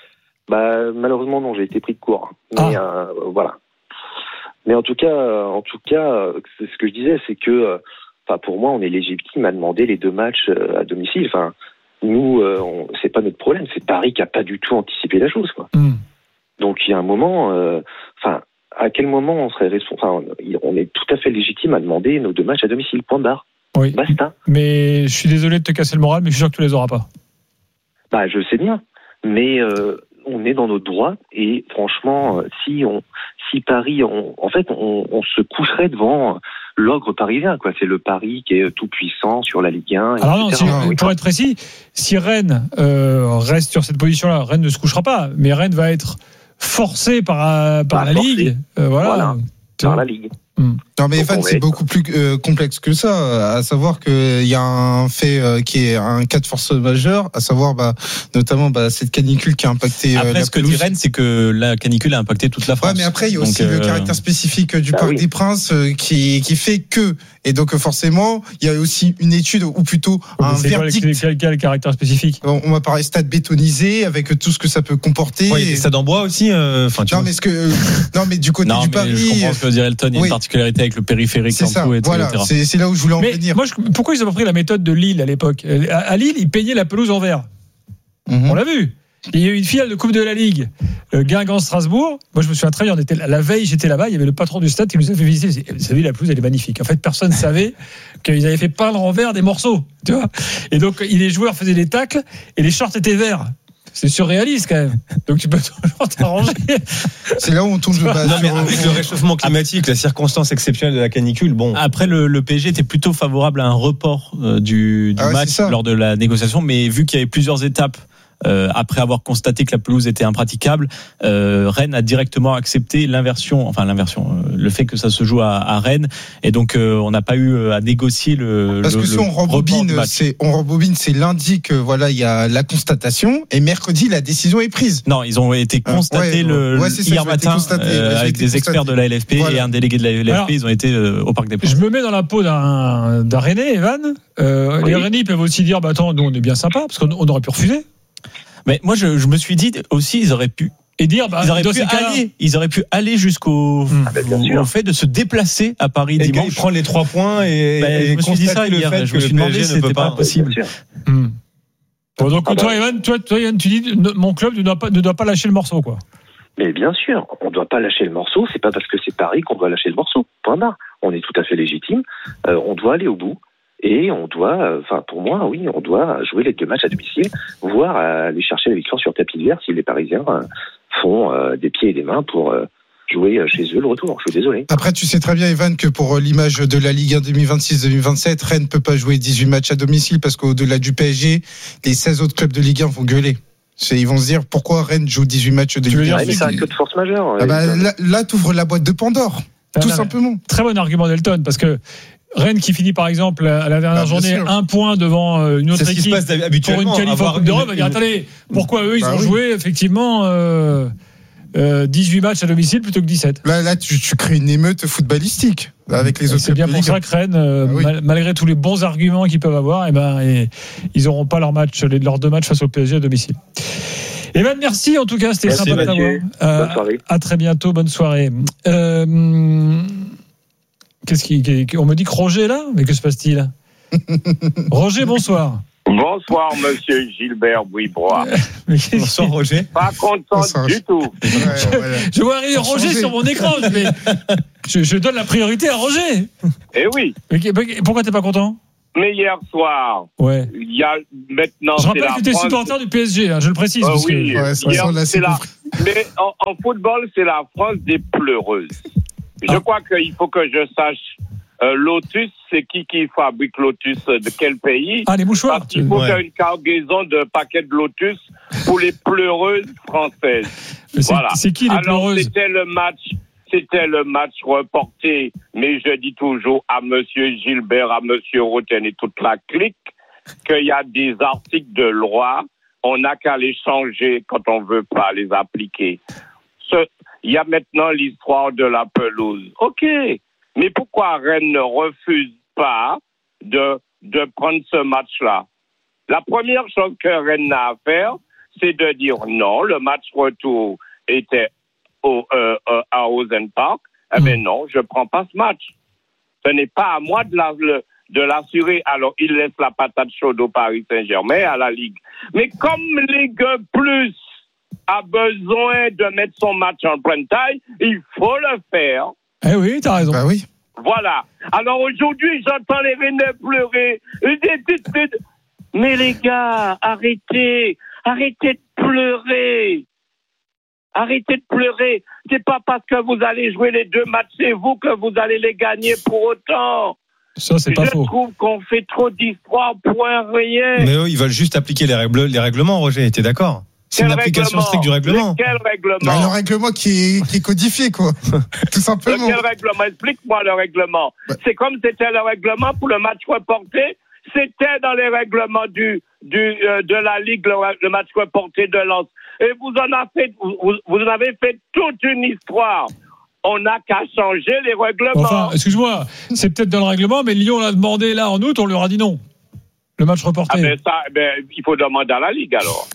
Bah malheureusement non, j'ai été pris de court. Mais ah. euh, voilà. Mais en tout cas, en tout cas, c'est ce que je disais, c'est que. Enfin, pour moi, on est légitime à demander les deux matchs à domicile. Enfin, nous, euh, on, c'est pas notre problème. C'est Paris qui a pas du tout anticipé la chose, quoi. Mm. Donc, il y a un moment, euh, enfin, à quel moment on serait responsable ? Enfin, on est tout à fait légitime à demander nos deux matchs à domicile. Point barre. Oui. Basta. Mais je suis désolé de te casser le moral, mais je suis sûr que tu les auras pas. Bah, je sais bien. Mais euh, on est dans notre droit et franchement, si on, si Paris, on, en fait, on, on se coucherait devant l'ogre parisien, quoi. C'est le Paris qui est tout puissant sur la Ligue un. Alors non, si, pour être précis, si Rennes euh, reste sur cette position-là, Rennes ne se couchera pas, mais Rennes va être forcé par, par bah, la forcé. Ligue. Euh, voilà. voilà. Par la Ligue. Hum. Non mais Evan, c'est beaucoup plus euh, complexe que ça, à savoir qu'il y a un fait euh, qui est un cas de force majeure, à savoir bah, notamment bah, cette canicule qui a impacté euh, après, la ce que dit Rennes, c'est que la canicule a impacté toute la France. Ouais, mais après il y a aussi donc, le euh... caractère spécifique du bah, Parc oui. des Princes euh, qui, qui fait que, et donc forcément il y a aussi une étude, ou plutôt oui, un verdict. Quel, quel, quel caractère spécifique ? On, on va parler stade bétonisé, avec tout ce que ça peut comporter. Ouais, il y a des stades en bois aussi. Euh, tu non, mais ce que, euh, non mais du côté non, du mais Paris... Je comprends ce que veut dire Elton, il y a oui. une particularité avec le périphérique c'est en ça, dessous, et voilà, cetera. C'est, c'est là où je voulais en mais venir. Moi, je, pourquoi ils ont pas pris la méthode de Lille à l'époque ? À, à Lille, ils peignaient la pelouse en vert. Mm-hmm. On l'a vu. Il y a eu une finale de Coupe de la Ligue, euh, Guingamp-Strasbourg. Moi, je me souviens très bien, on était la veille, j'étais là-bas, il y avait le patron du stade qui nous a fait visiter. Vous savez, la pelouse, elle est magnifique. En fait, personne ne savait qu'ils avaient fait peindre en vert des morceaux. Tu vois ? Et donc, les joueurs faisaient des tacles et les shorts étaient verts. C'est surréaliste quand même. Donc tu peux toujours t'arranger. C'est là où on tombe de base. Non mais avec le réchauffement climatique, la circonstance exceptionnelle de la canicule, bon. Après le, le P S G était plutôt favorable à un report euh, du, du ah ouais, match lors de la négociation, mais vu qu'il y avait plusieurs étapes. Euh, après avoir constaté que la pelouse était impraticable, euh, Rennes a directement accepté l'inversion, enfin l'inversion, euh, le fait que ça se joue à, à Rennes, et donc euh, on n'a pas eu à négocier le. Parce le, que si on rembobine, c'est on rembobine, c'est lundi que voilà il y a la constatation, et mercredi la décision est prise. Non, ils ont été constatés euh, ouais, le ouais, ça, hier matin constaté, euh, ouais, avec des constaté. experts de la L F P voilà. Et un délégué de la L F P. Alors, ils ont été euh, au Parc des Princes. Je me mets dans la peau d'un, d'un Rennais, Evan. Euh, oui. Les Rennais peuvent aussi dire, bah attends, nous on est bien sympa, parce qu'on on aurait pu refuser. Mais moi, je, je me suis dit aussi, ils auraient pu et dire, bah, ils auraient pu aller, ils auraient pu aller jusqu'au ah bah, au fait de se déplacer à Paris et dimanche, prendre les trois points et, bah, et je me suis dit ça hier. Je me suis demandé si c'était pas possible. Hum. Bon, donc ah bah, toi, Evan, toi, toi, Yann, tu dis, mon club ne doit pas, ne doit pas lâcher le morceau, quoi. Mais bien sûr, on ne doit pas lâcher le morceau. C'est pas parce que c'est Paris qu'on doit lâcher le morceau. Point barre. On est tout à fait légitime. Euh, on doit aller au bout. Et on doit, enfin pour moi, oui, on doit jouer les deux matchs à domicile, voire aller chercher la victoire sur tapis vert si les Parisiens font euh, des pieds et des mains pour euh, jouer chez eux le retour. Je suis désolé. Après, tu sais très bien, Evan, que pour l'image de la Ligue un deux mille vingt-six deux mille vingt-sept, Rennes ne peut pas jouer dix-huit matchs à domicile parce qu'au-delà du P S G, les seize autres clubs de Ligue un vont gueuler. C'est, ils vont se dire pourquoi Rennes joue dix-huit matchs de Ligue un. Mais c'est un coup de force majeure. Ah bah, là, là tu ouvres la boîte de Pandore, ah, tout non, simplement. Très bon argument d'Elton, parce que Rennes qui finit par exemple à la dernière ah, journée sûr. un point devant une autre c'est équipe pour une qualif en Coupe d'Europe, va dire attendez, pourquoi eux ils bah ont oui. joué effectivement euh, euh, dix-huit matchs à domicile plutôt que dix-sept. Là, là tu, tu crées une émeute footballistique avec les autres. C'est bien pour ça que Rennes, euh, ah oui. mal, malgré tous les bons arguments qu'ils peuvent avoir, et ben, et, ils n'auront pas leur match, les, leurs deux matchs face au P S G à domicile. Evan, merci en tout cas, c'était merci, sympa de t'avoir. Euh, bonne soirée. À très bientôt, bonne soirée. Euh, Qu'est-ce qui, on me dit que Roger est là, mais que se passe-t-il? Roger, bonsoir. Bonsoir, monsieur Gilbert Bouibrois. Bonsoir, Roger. Pas content bonsoir. Du tout. Ouais, je, ouais. je vois arriver Roger changer. Sur mon écran, mais je, je donne la priorité à Roger. Eh oui. Mais, pourquoi t'es pas content? Mais hier soir, ouais. il y a maintenant. Je rappelle que tu es supporter du P S G, hein, je le précise. Euh, parce oui, que... ouais, hier, c'est la... Mais en, en football, c'est la France des pleureuses. Je ah. crois qu'il faut que je sache. Euh, Lotus, c'est qui qui fabrique Lotus de quel pays? Ah, les mouchoirs. Parce qu'il faut ouais. qu'il y ait une cargaison de paquets de Lotus pour les pleureuses françaises. C'est, voilà. C'est qui les Alors, pleureuses? C'était le match, c'était le match reporté, mais je dis toujours à monsieur Gilbert, à monsieur Roten et toute la clique qu'il y a des articles de loi, on n'a qu'à les changer quand on veut pas les appliquer. Ce, il y a maintenant l'histoire de la pelouse. OK. Mais pourquoi Rennes ne refuse pas de, de prendre ce match-là? La première chose que Rennes a à faire, c'est de dire non, le match retour était au, euh, euh, à Rosen Park. Eh bien non, je ne prends pas ce match. Ce n'est pas à moi de, la, de l'assurer. Alors, il laisse la patate chaude au Paris Saint-Germain, à la Ligue. Mais comme Ligue Plus a besoin de mettre son match en prime time, il faut le faire. Eh oui, t'as raison. Bah oui. Voilà. Alors aujourd'hui, j'entends les Rennais pleurer. Mais les gars, arrêtez. Arrêtez de pleurer. Arrêtez de pleurer. C'est pas parce que vous allez jouer les deux matchs, c'est vous que vous allez les gagner pour autant. Ça, c'est pas Je faux. Je trouve qu'on fait trop d'histoires pour un rien. Mais eux, ils veulent juste appliquer les, règles, les règlements, Roger. T'es d'accord? C'est quel une application stricte du règlement. Mais quel règlement? Bah, le règlement qui est, qui est codifié, quoi. Tout simplement. De quel règlement? Explique-moi le règlement. Bah. C'est comme c'était le règlement pour le match reporté. C'était dans les règlements du, du, euh, de la Ligue, le, le match reporté de Lens. Et vous en avez fait, vous, vous en avez fait toute une histoire. On n'a qu'à changer les règlements. Enfin, excuse-moi, c'est peut-être dans le règlement, mais Lyon l'a demandé là en août, on leur a dit non. Le match reporté. Ah ben ça, ben, il faut demander à la Ligue alors.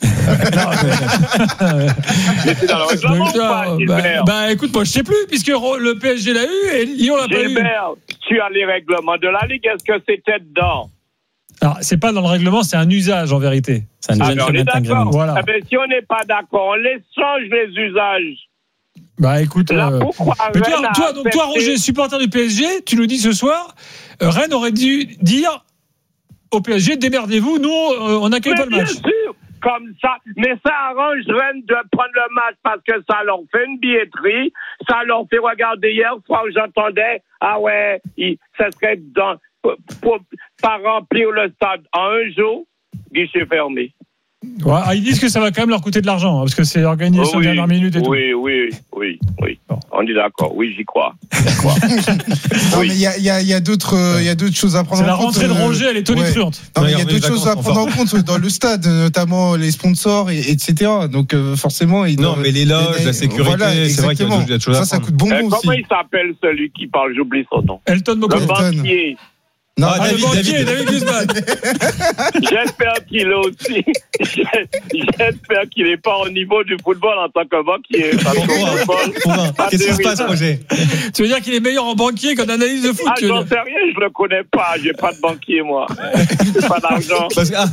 Mais c'est dans le règlement ou pas, Gilbert? Bah, bah écoute, moi je sais plus, puisque le P S G l'a eu et Lyon l'a pas eu. Gilbert, tu as les règlements de la Ligue, est-ce que c'était dedans? Alors, c'est pas dans le règlement, c'est un usage en vérité. C'est un ah, usage. On est d'accord. Voilà. Ah ben, si on n'est pas d'accord, on les change les usages. Bah écoute, Là, euh... mais toi, toi, donc, toi, Roger, supporter du P S G, tu nous dis ce soir, euh, Rennes aurait dû dire au P S G, démerdez-vous, nous, euh, on n'accueille pas le match. Bien sûr, comme ça. Mais ça arrange Rennes de prendre le match parce que ça leur fait une billetterie, ça leur fait regarder hier soir, j'entendais, ah ouais, il, ça serait dans, pour, pour, pas remplir le stade en un jour, guichet fermé. Ouais, ils disent que ça va quand même leur coûter de l'argent, hein, parce que c'est organisé sur oui, la dernière minute et oui, tout. Oui, oui, oui, oui. Bon. On est d'accord. Oui, j'y crois. J'y crois. non, oui. mais il y a, y, a, y a d'autres, il y a d'autres choses à prendre c'est en compte. C'est la rentrée de Roger, elle est tonitruante. Ouais. Non, mais il y a d'autres choses à prendre en compte dans le stade, notamment les sponsors, et, et cetera. Donc euh, forcément, ils non, mais les loges, les, la sécurité, voilà, c'est vrai qu'il y a d'autres choses à prendre. Ça, ça coûte bonbon aussi. Comment il s'appelle celui qui parle? J'oublie son nom. Elton Mokoto. Le banquier. Non, ah, David, le banquier, David Guzman. J'espère qu'il est aussi. J'espère qu'il n'est pas au niveau du football en tant que banquier. Pourquoi? Qu'est-ce qui se passe, Roger? Tu veux dire qu'il est meilleur en banquier qu'en analyse de foot? Ah, j'en sais rien, je le connais pas. J'ai pas de banquier, moi. J'ai pas d'argent.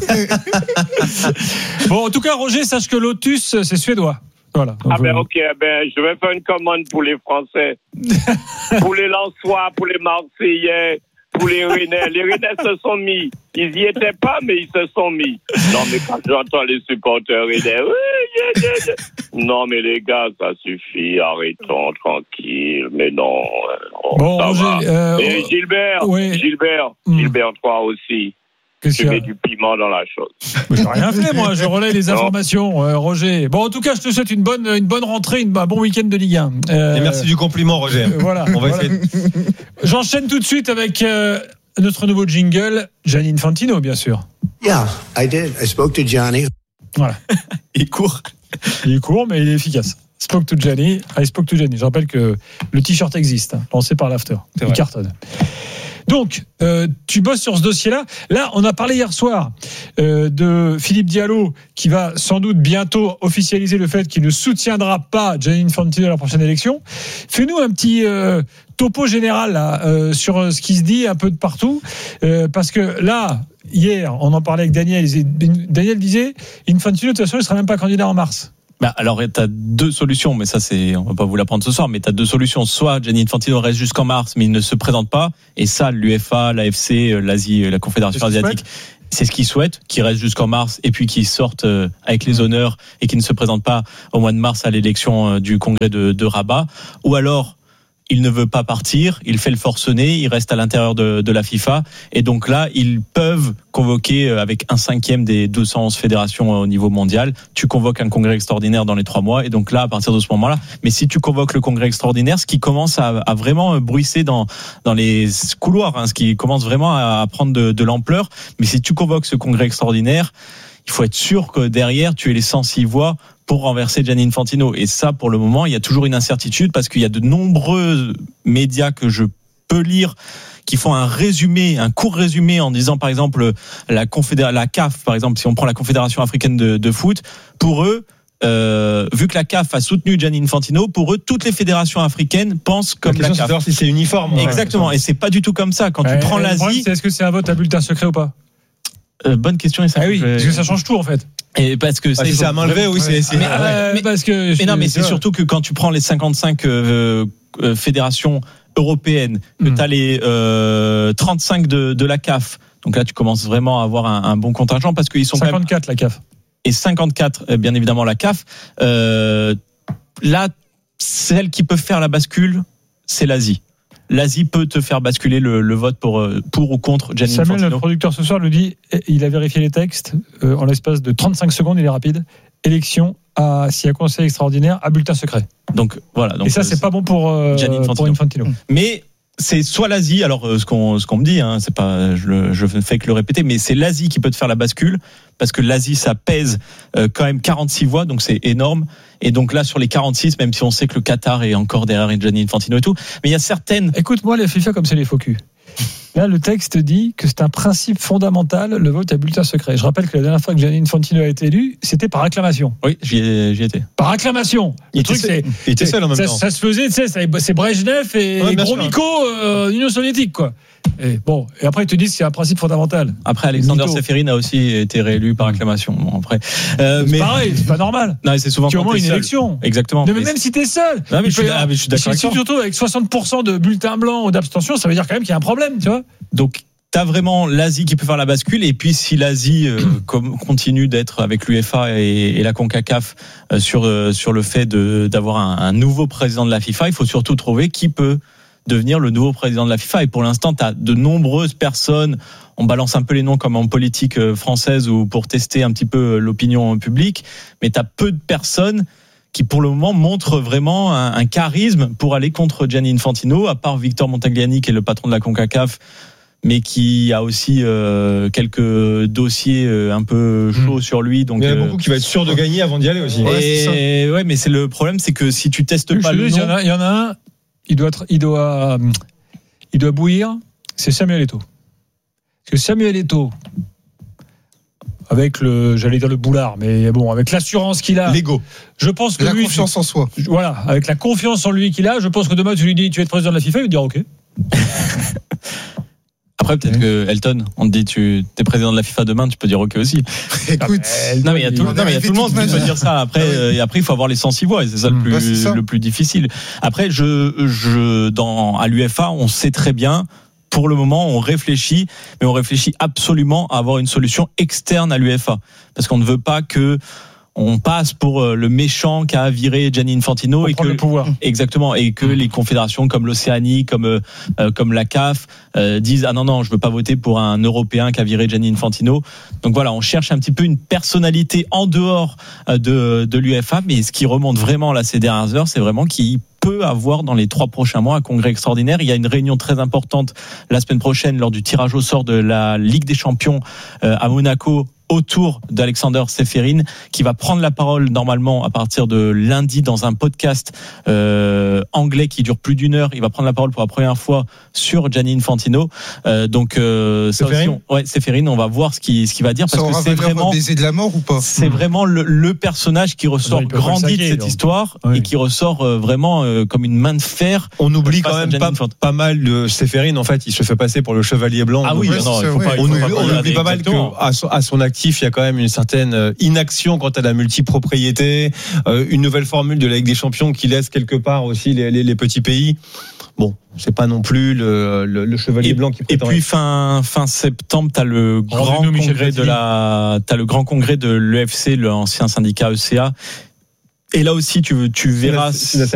Bon, en tout cas, Roger, sache que Lotus, c'est suédois. Voilà. Ah ben ok, ben je vais faire une commande pour les Français, pour les Lensois, pour les Marseillais, tous les Rennais. Les Rennais se sont mis. Ils y étaient pas, mais ils se sont mis. Non, mais quand j'entends les supporters Rennais, oui, yeah, yeah, yeah. Non, mais les gars, ça suffit. Arrêtons, tranquille. Mais non. Bon, Roger, euh, Et Gilbert, oui. Gilbert, Mm. Gilbert, toi aussi. Qu'est-ce tu qu'il y a mets du piment dans la chose. Mais j'ai rien fait, moi. Je relaie les informations, euh, Roger. Bon, en tout cas, je te souhaite une bonne, une bonne rentrée, une, un bon week-end de Ligue un. Euh, Et merci du compliment, Roger. euh, voilà. On va voilà. essayer. J'enchaîne tout de suite avec euh, notre nouveau jingle, Gianni Infantino, bien sûr. Yeah, I did. I spoke to Johnny. Voilà. Il court. Il est court, mais il est efficace. Spoke to Gianni. I spoke to Gianni. Je rappelle que le t-shirt existe, hein, lancé par l'After. C'est Il vrai. cartonne. Donc, euh, tu bosses sur ce dossier-là. Là, on a parlé hier soir euh, de Philippe Diallo, qui va sans doute bientôt officialiser le fait qu'il ne soutiendra pas Gianni Infantino à la prochaine élection. Fais-nous un petit euh, topo général là, euh, sur ce qui se dit un peu de partout, euh, parce que là, hier, on en parlait avec Daniel. Daniel disait, Infantino, de toute façon, il ne sera même pas candidat en mars. Bah alors tu as deux solutions, mais ça c'est on va pas vous l'apprendre ce soir, mais tu as deux solutions. Soit Gianni Infantino reste jusqu'en mars, mais il ne se présente pas, et ça l'UEFA, l'A F C, l'Asie, la Confédération C'est ce qu'il asiatique, c'est ce qu'ils souhaitent, qu'il reste jusqu'en mars et puis qu'il sorte avec les honneurs et qu'il ne se présente pas au mois de mars à l'élection du congrès de, de Rabat. Ou alors il ne veut pas partir, il fait le forcené, il reste à l'intérieur de, de la FIFA, et donc là, ils peuvent convoquer avec un cinquième des deux cent onze fédérations au niveau mondial. Tu convoques un congrès extraordinaire dans les trois mois, et donc là, à partir de ce moment-là, mais si tu convoques le congrès extraordinaire, ce qui commence à, à vraiment bruisser dans, dans les couloirs, hein, ce qui commence vraiment à prendre de, de l'ampleur, mais si tu convoques ce congrès extraordinaire, il faut être sûr que derrière, tu aies les cent six voix pour renverser Gianni Infantino. Et ça, pour le moment, il y a toujours une incertitude parce qu'il y a de nombreux médias que je peux lire qui font un résumé, un court résumé en disant, par exemple, la confédération, la C A F, par exemple, si on prend la Confédération africaine de, de foot, pour eux, euh, vu que la C A F a soutenu Gianni Infantino, pour eux, toutes les fédérations africaines pensent comme la, la C A F. C'est savoir si c'est uniforme. Exactement. Ouais, et c'est pas du tout comme ça. Quand ouais, tu prends l'Asie, c'est est-ce que c'est un vote à bulletin secret ou pas? Euh, bonne question. Et ça, ah oui, je... parce que ça change tout en fait. Et parce que ah, si c'est à main levée, oui, c'est. Mais, euh, mais, parce que mais non, mais c'est surtout que quand tu prends les cinquante-cinq euh, euh, fédérations européennes, que mm. tu as les euh, trente-cinq de, de la C A F, donc là tu commences vraiment à avoir un, un bon contingent parce qu'ils sont cinquante-quatre quand même, la C A F et cinquante-quatre bien évidemment la C A F. Euh, là, celle qui peut faire la bascule, c'est l'Asie. L'Asie peut te faire basculer le, le vote pour, pour ou contre Gianni Samuel, Infantino. Le producteur ce soir, le dit, il a vérifié les textes euh, en l'espace de trente-cinq secondes, il est rapide. Élection à, s'il y a conseil extraordinaire, à bulletin secret. Donc, voilà. Donc, et ça, c'est, c'est pas bon pour, euh, Infantino. pour Infantino. Mais c'est soit l'Asie, alors ce qu'on, ce qu'on me dit, hein, c'est pas, je, le, je ne fais que le répéter, mais c'est l'Asie qui peut te faire la bascule, parce que l'Asie, ça pèse euh, quand même quarante-six voix, donc c'est énorme. Et donc là, sur les quarante-six, même si on sait que le Qatar est encore derrière Gianni Infantino et tout, mais il y a certaines... Écoute-moi, les FIFA comme c'est les faux culs. Là, le texte dit que c'est un principe fondamental, le vote à bulletin secret. Je rappelle que la dernière fois que Gianni Infantino a été élu, c'était par acclamation. Oui, j'y, ai, j'y étais. Par acclamation. Il, était, seul, c'est, il était seul en même ça, temps. Ça se faisait, tu sais, c'est Brejnev et ouais, Gromyko, euh, Union soviétique, quoi. Et bon, et après ils te disent que c'est un principe fondamental. Après, Alexander Seferin a aussi été réélu par acclamation. Bon, après, euh, c'est mais pareil, c'est pas normal. Non, c'est souvent. Tu as au moins une seul. élection. Exactement. Mais, mais même si t'es seul. Non, mais je, suis, ah, mais je suis d'accord. Si tu te retrouves avec soixante pour cent de bulletins blancs ou d'abstention, ça veut dire quand même qu'il y a un problème, tu vois. Donc. T'as vraiment l'Asie qui peut faire la bascule, et puis si l'Asie euh, com- continue d'être avec l'UEFA et, et la CONCACAF euh, sur euh, sur le fait de d'avoir un, un nouveau président de la FIFA, il faut surtout trouver qui peut devenir le nouveau président de la FIFA. Et pour l'instant, t'as de nombreuses personnes. On balance un peu les noms comme en politique française ou pour tester un petit peu l'opinion publique, mais t'as peu de personnes qui pour le moment montrent vraiment un, un charisme pour aller contre Gianni Infantino, à part Victor Montagliani qui est le patron de la CONCACAF, mais qui a aussi euh, quelques dossiers euh, un peu chauds mmh. sur lui. Donc, il y en a euh, beaucoup qui va être sûr de gagner avant d'y aller aussi. Ouais, et c'est ouais, mais c'est le problème, c'est que si tu testes oui, pas le nom, il y en a, il y en a un, il doit, être, il doit, il doit bouillir. C'est Samuel Eto'o. Parce que Samuel Eto'o, avec le, j'allais dire le boulard, mais bon, avec l'assurance qu'il a, l'ego. Je pense que la lui, confiance en soi. Voilà, avec la confiance en lui qu'il a, je pense que demain tu lui dis, tu es président de la FIFA, il va dire ok. Après, peut-être mmh. que Elton, on te dit, tu es président de la FIFA demain, tu peux dire OK aussi. Écoute, non, mais il y a tout, non, mais il y a tout le monde qui peut dire ça. Après, euh, et après, il faut avoir les cent six voix, et c'est ça, mmh. le, plus, bah, ça le plus difficile. Après, je, je, dans, à l'UEFA, on sait très bien pour le moment, on réfléchit, mais on réfléchit absolument à avoir une solution externe à l'UEFA. Parce qu'on ne veut pas que on passe pour le méchant qui a viré Gianni Infantino pour et que le pouvoir. Exactement, et que les confédérations comme l'Océanie, comme euh, comme la C A F euh, disent ah non non, je veux pas voter pour un Européen qui a viré Gianni Infantino. Donc voilà, on cherche un petit peu une personnalité en dehors de de l'UEFA, mais ce qui remonte vraiment là ces dernières heures, c'est vraiment qu'il peut avoir dans les trois prochains mois un congrès extraordinaire. Il y a une réunion très importante la semaine prochaine lors du tirage au sort de la Ligue des Champions euh, à Monaco, autour d'Alexander Ceferin, qui va prendre la parole normalement à partir de lundi dans un podcast euh, anglais qui dure plus d'une heure. Il va prendre la parole pour la première fois sur Gianni Infantino. Euh, donc euh, ça aussi, on, ouais, Ceferin, on va voir ce qu'il ce qu'il va dire parce ça que c'est vraiment baiser de la mort ou pas. C'est mmh. vraiment le, le personnage qui ressort non, grandi de cette donc. histoire oui. et qui ressort euh, vraiment euh, comme une main de fer. On oublie quand même pas, pas mal de Ceferin. En fait, il se fait passer pour le chevalier blanc. Ah oui, ouais, non, il faut ouais, pas. On, Il faut oublie, pas on oublie pas mal qu'à son, à son actif, il y a quand même une certaine inaction quant à la multipropriété, euh, une nouvelle formule de la Ligue des Champions qui laisse quelque part aussi les, les, les petits pays. Bon, c'est pas non plus le, le, le chevalier et, blanc qui prétend. Et puis être. fin fin septembre, t'as le grand congrès de la, t'as le grand congrès de l'E F C, l'ancien syndicat E C A. Et là aussi, tu tu verras. C'est, c'est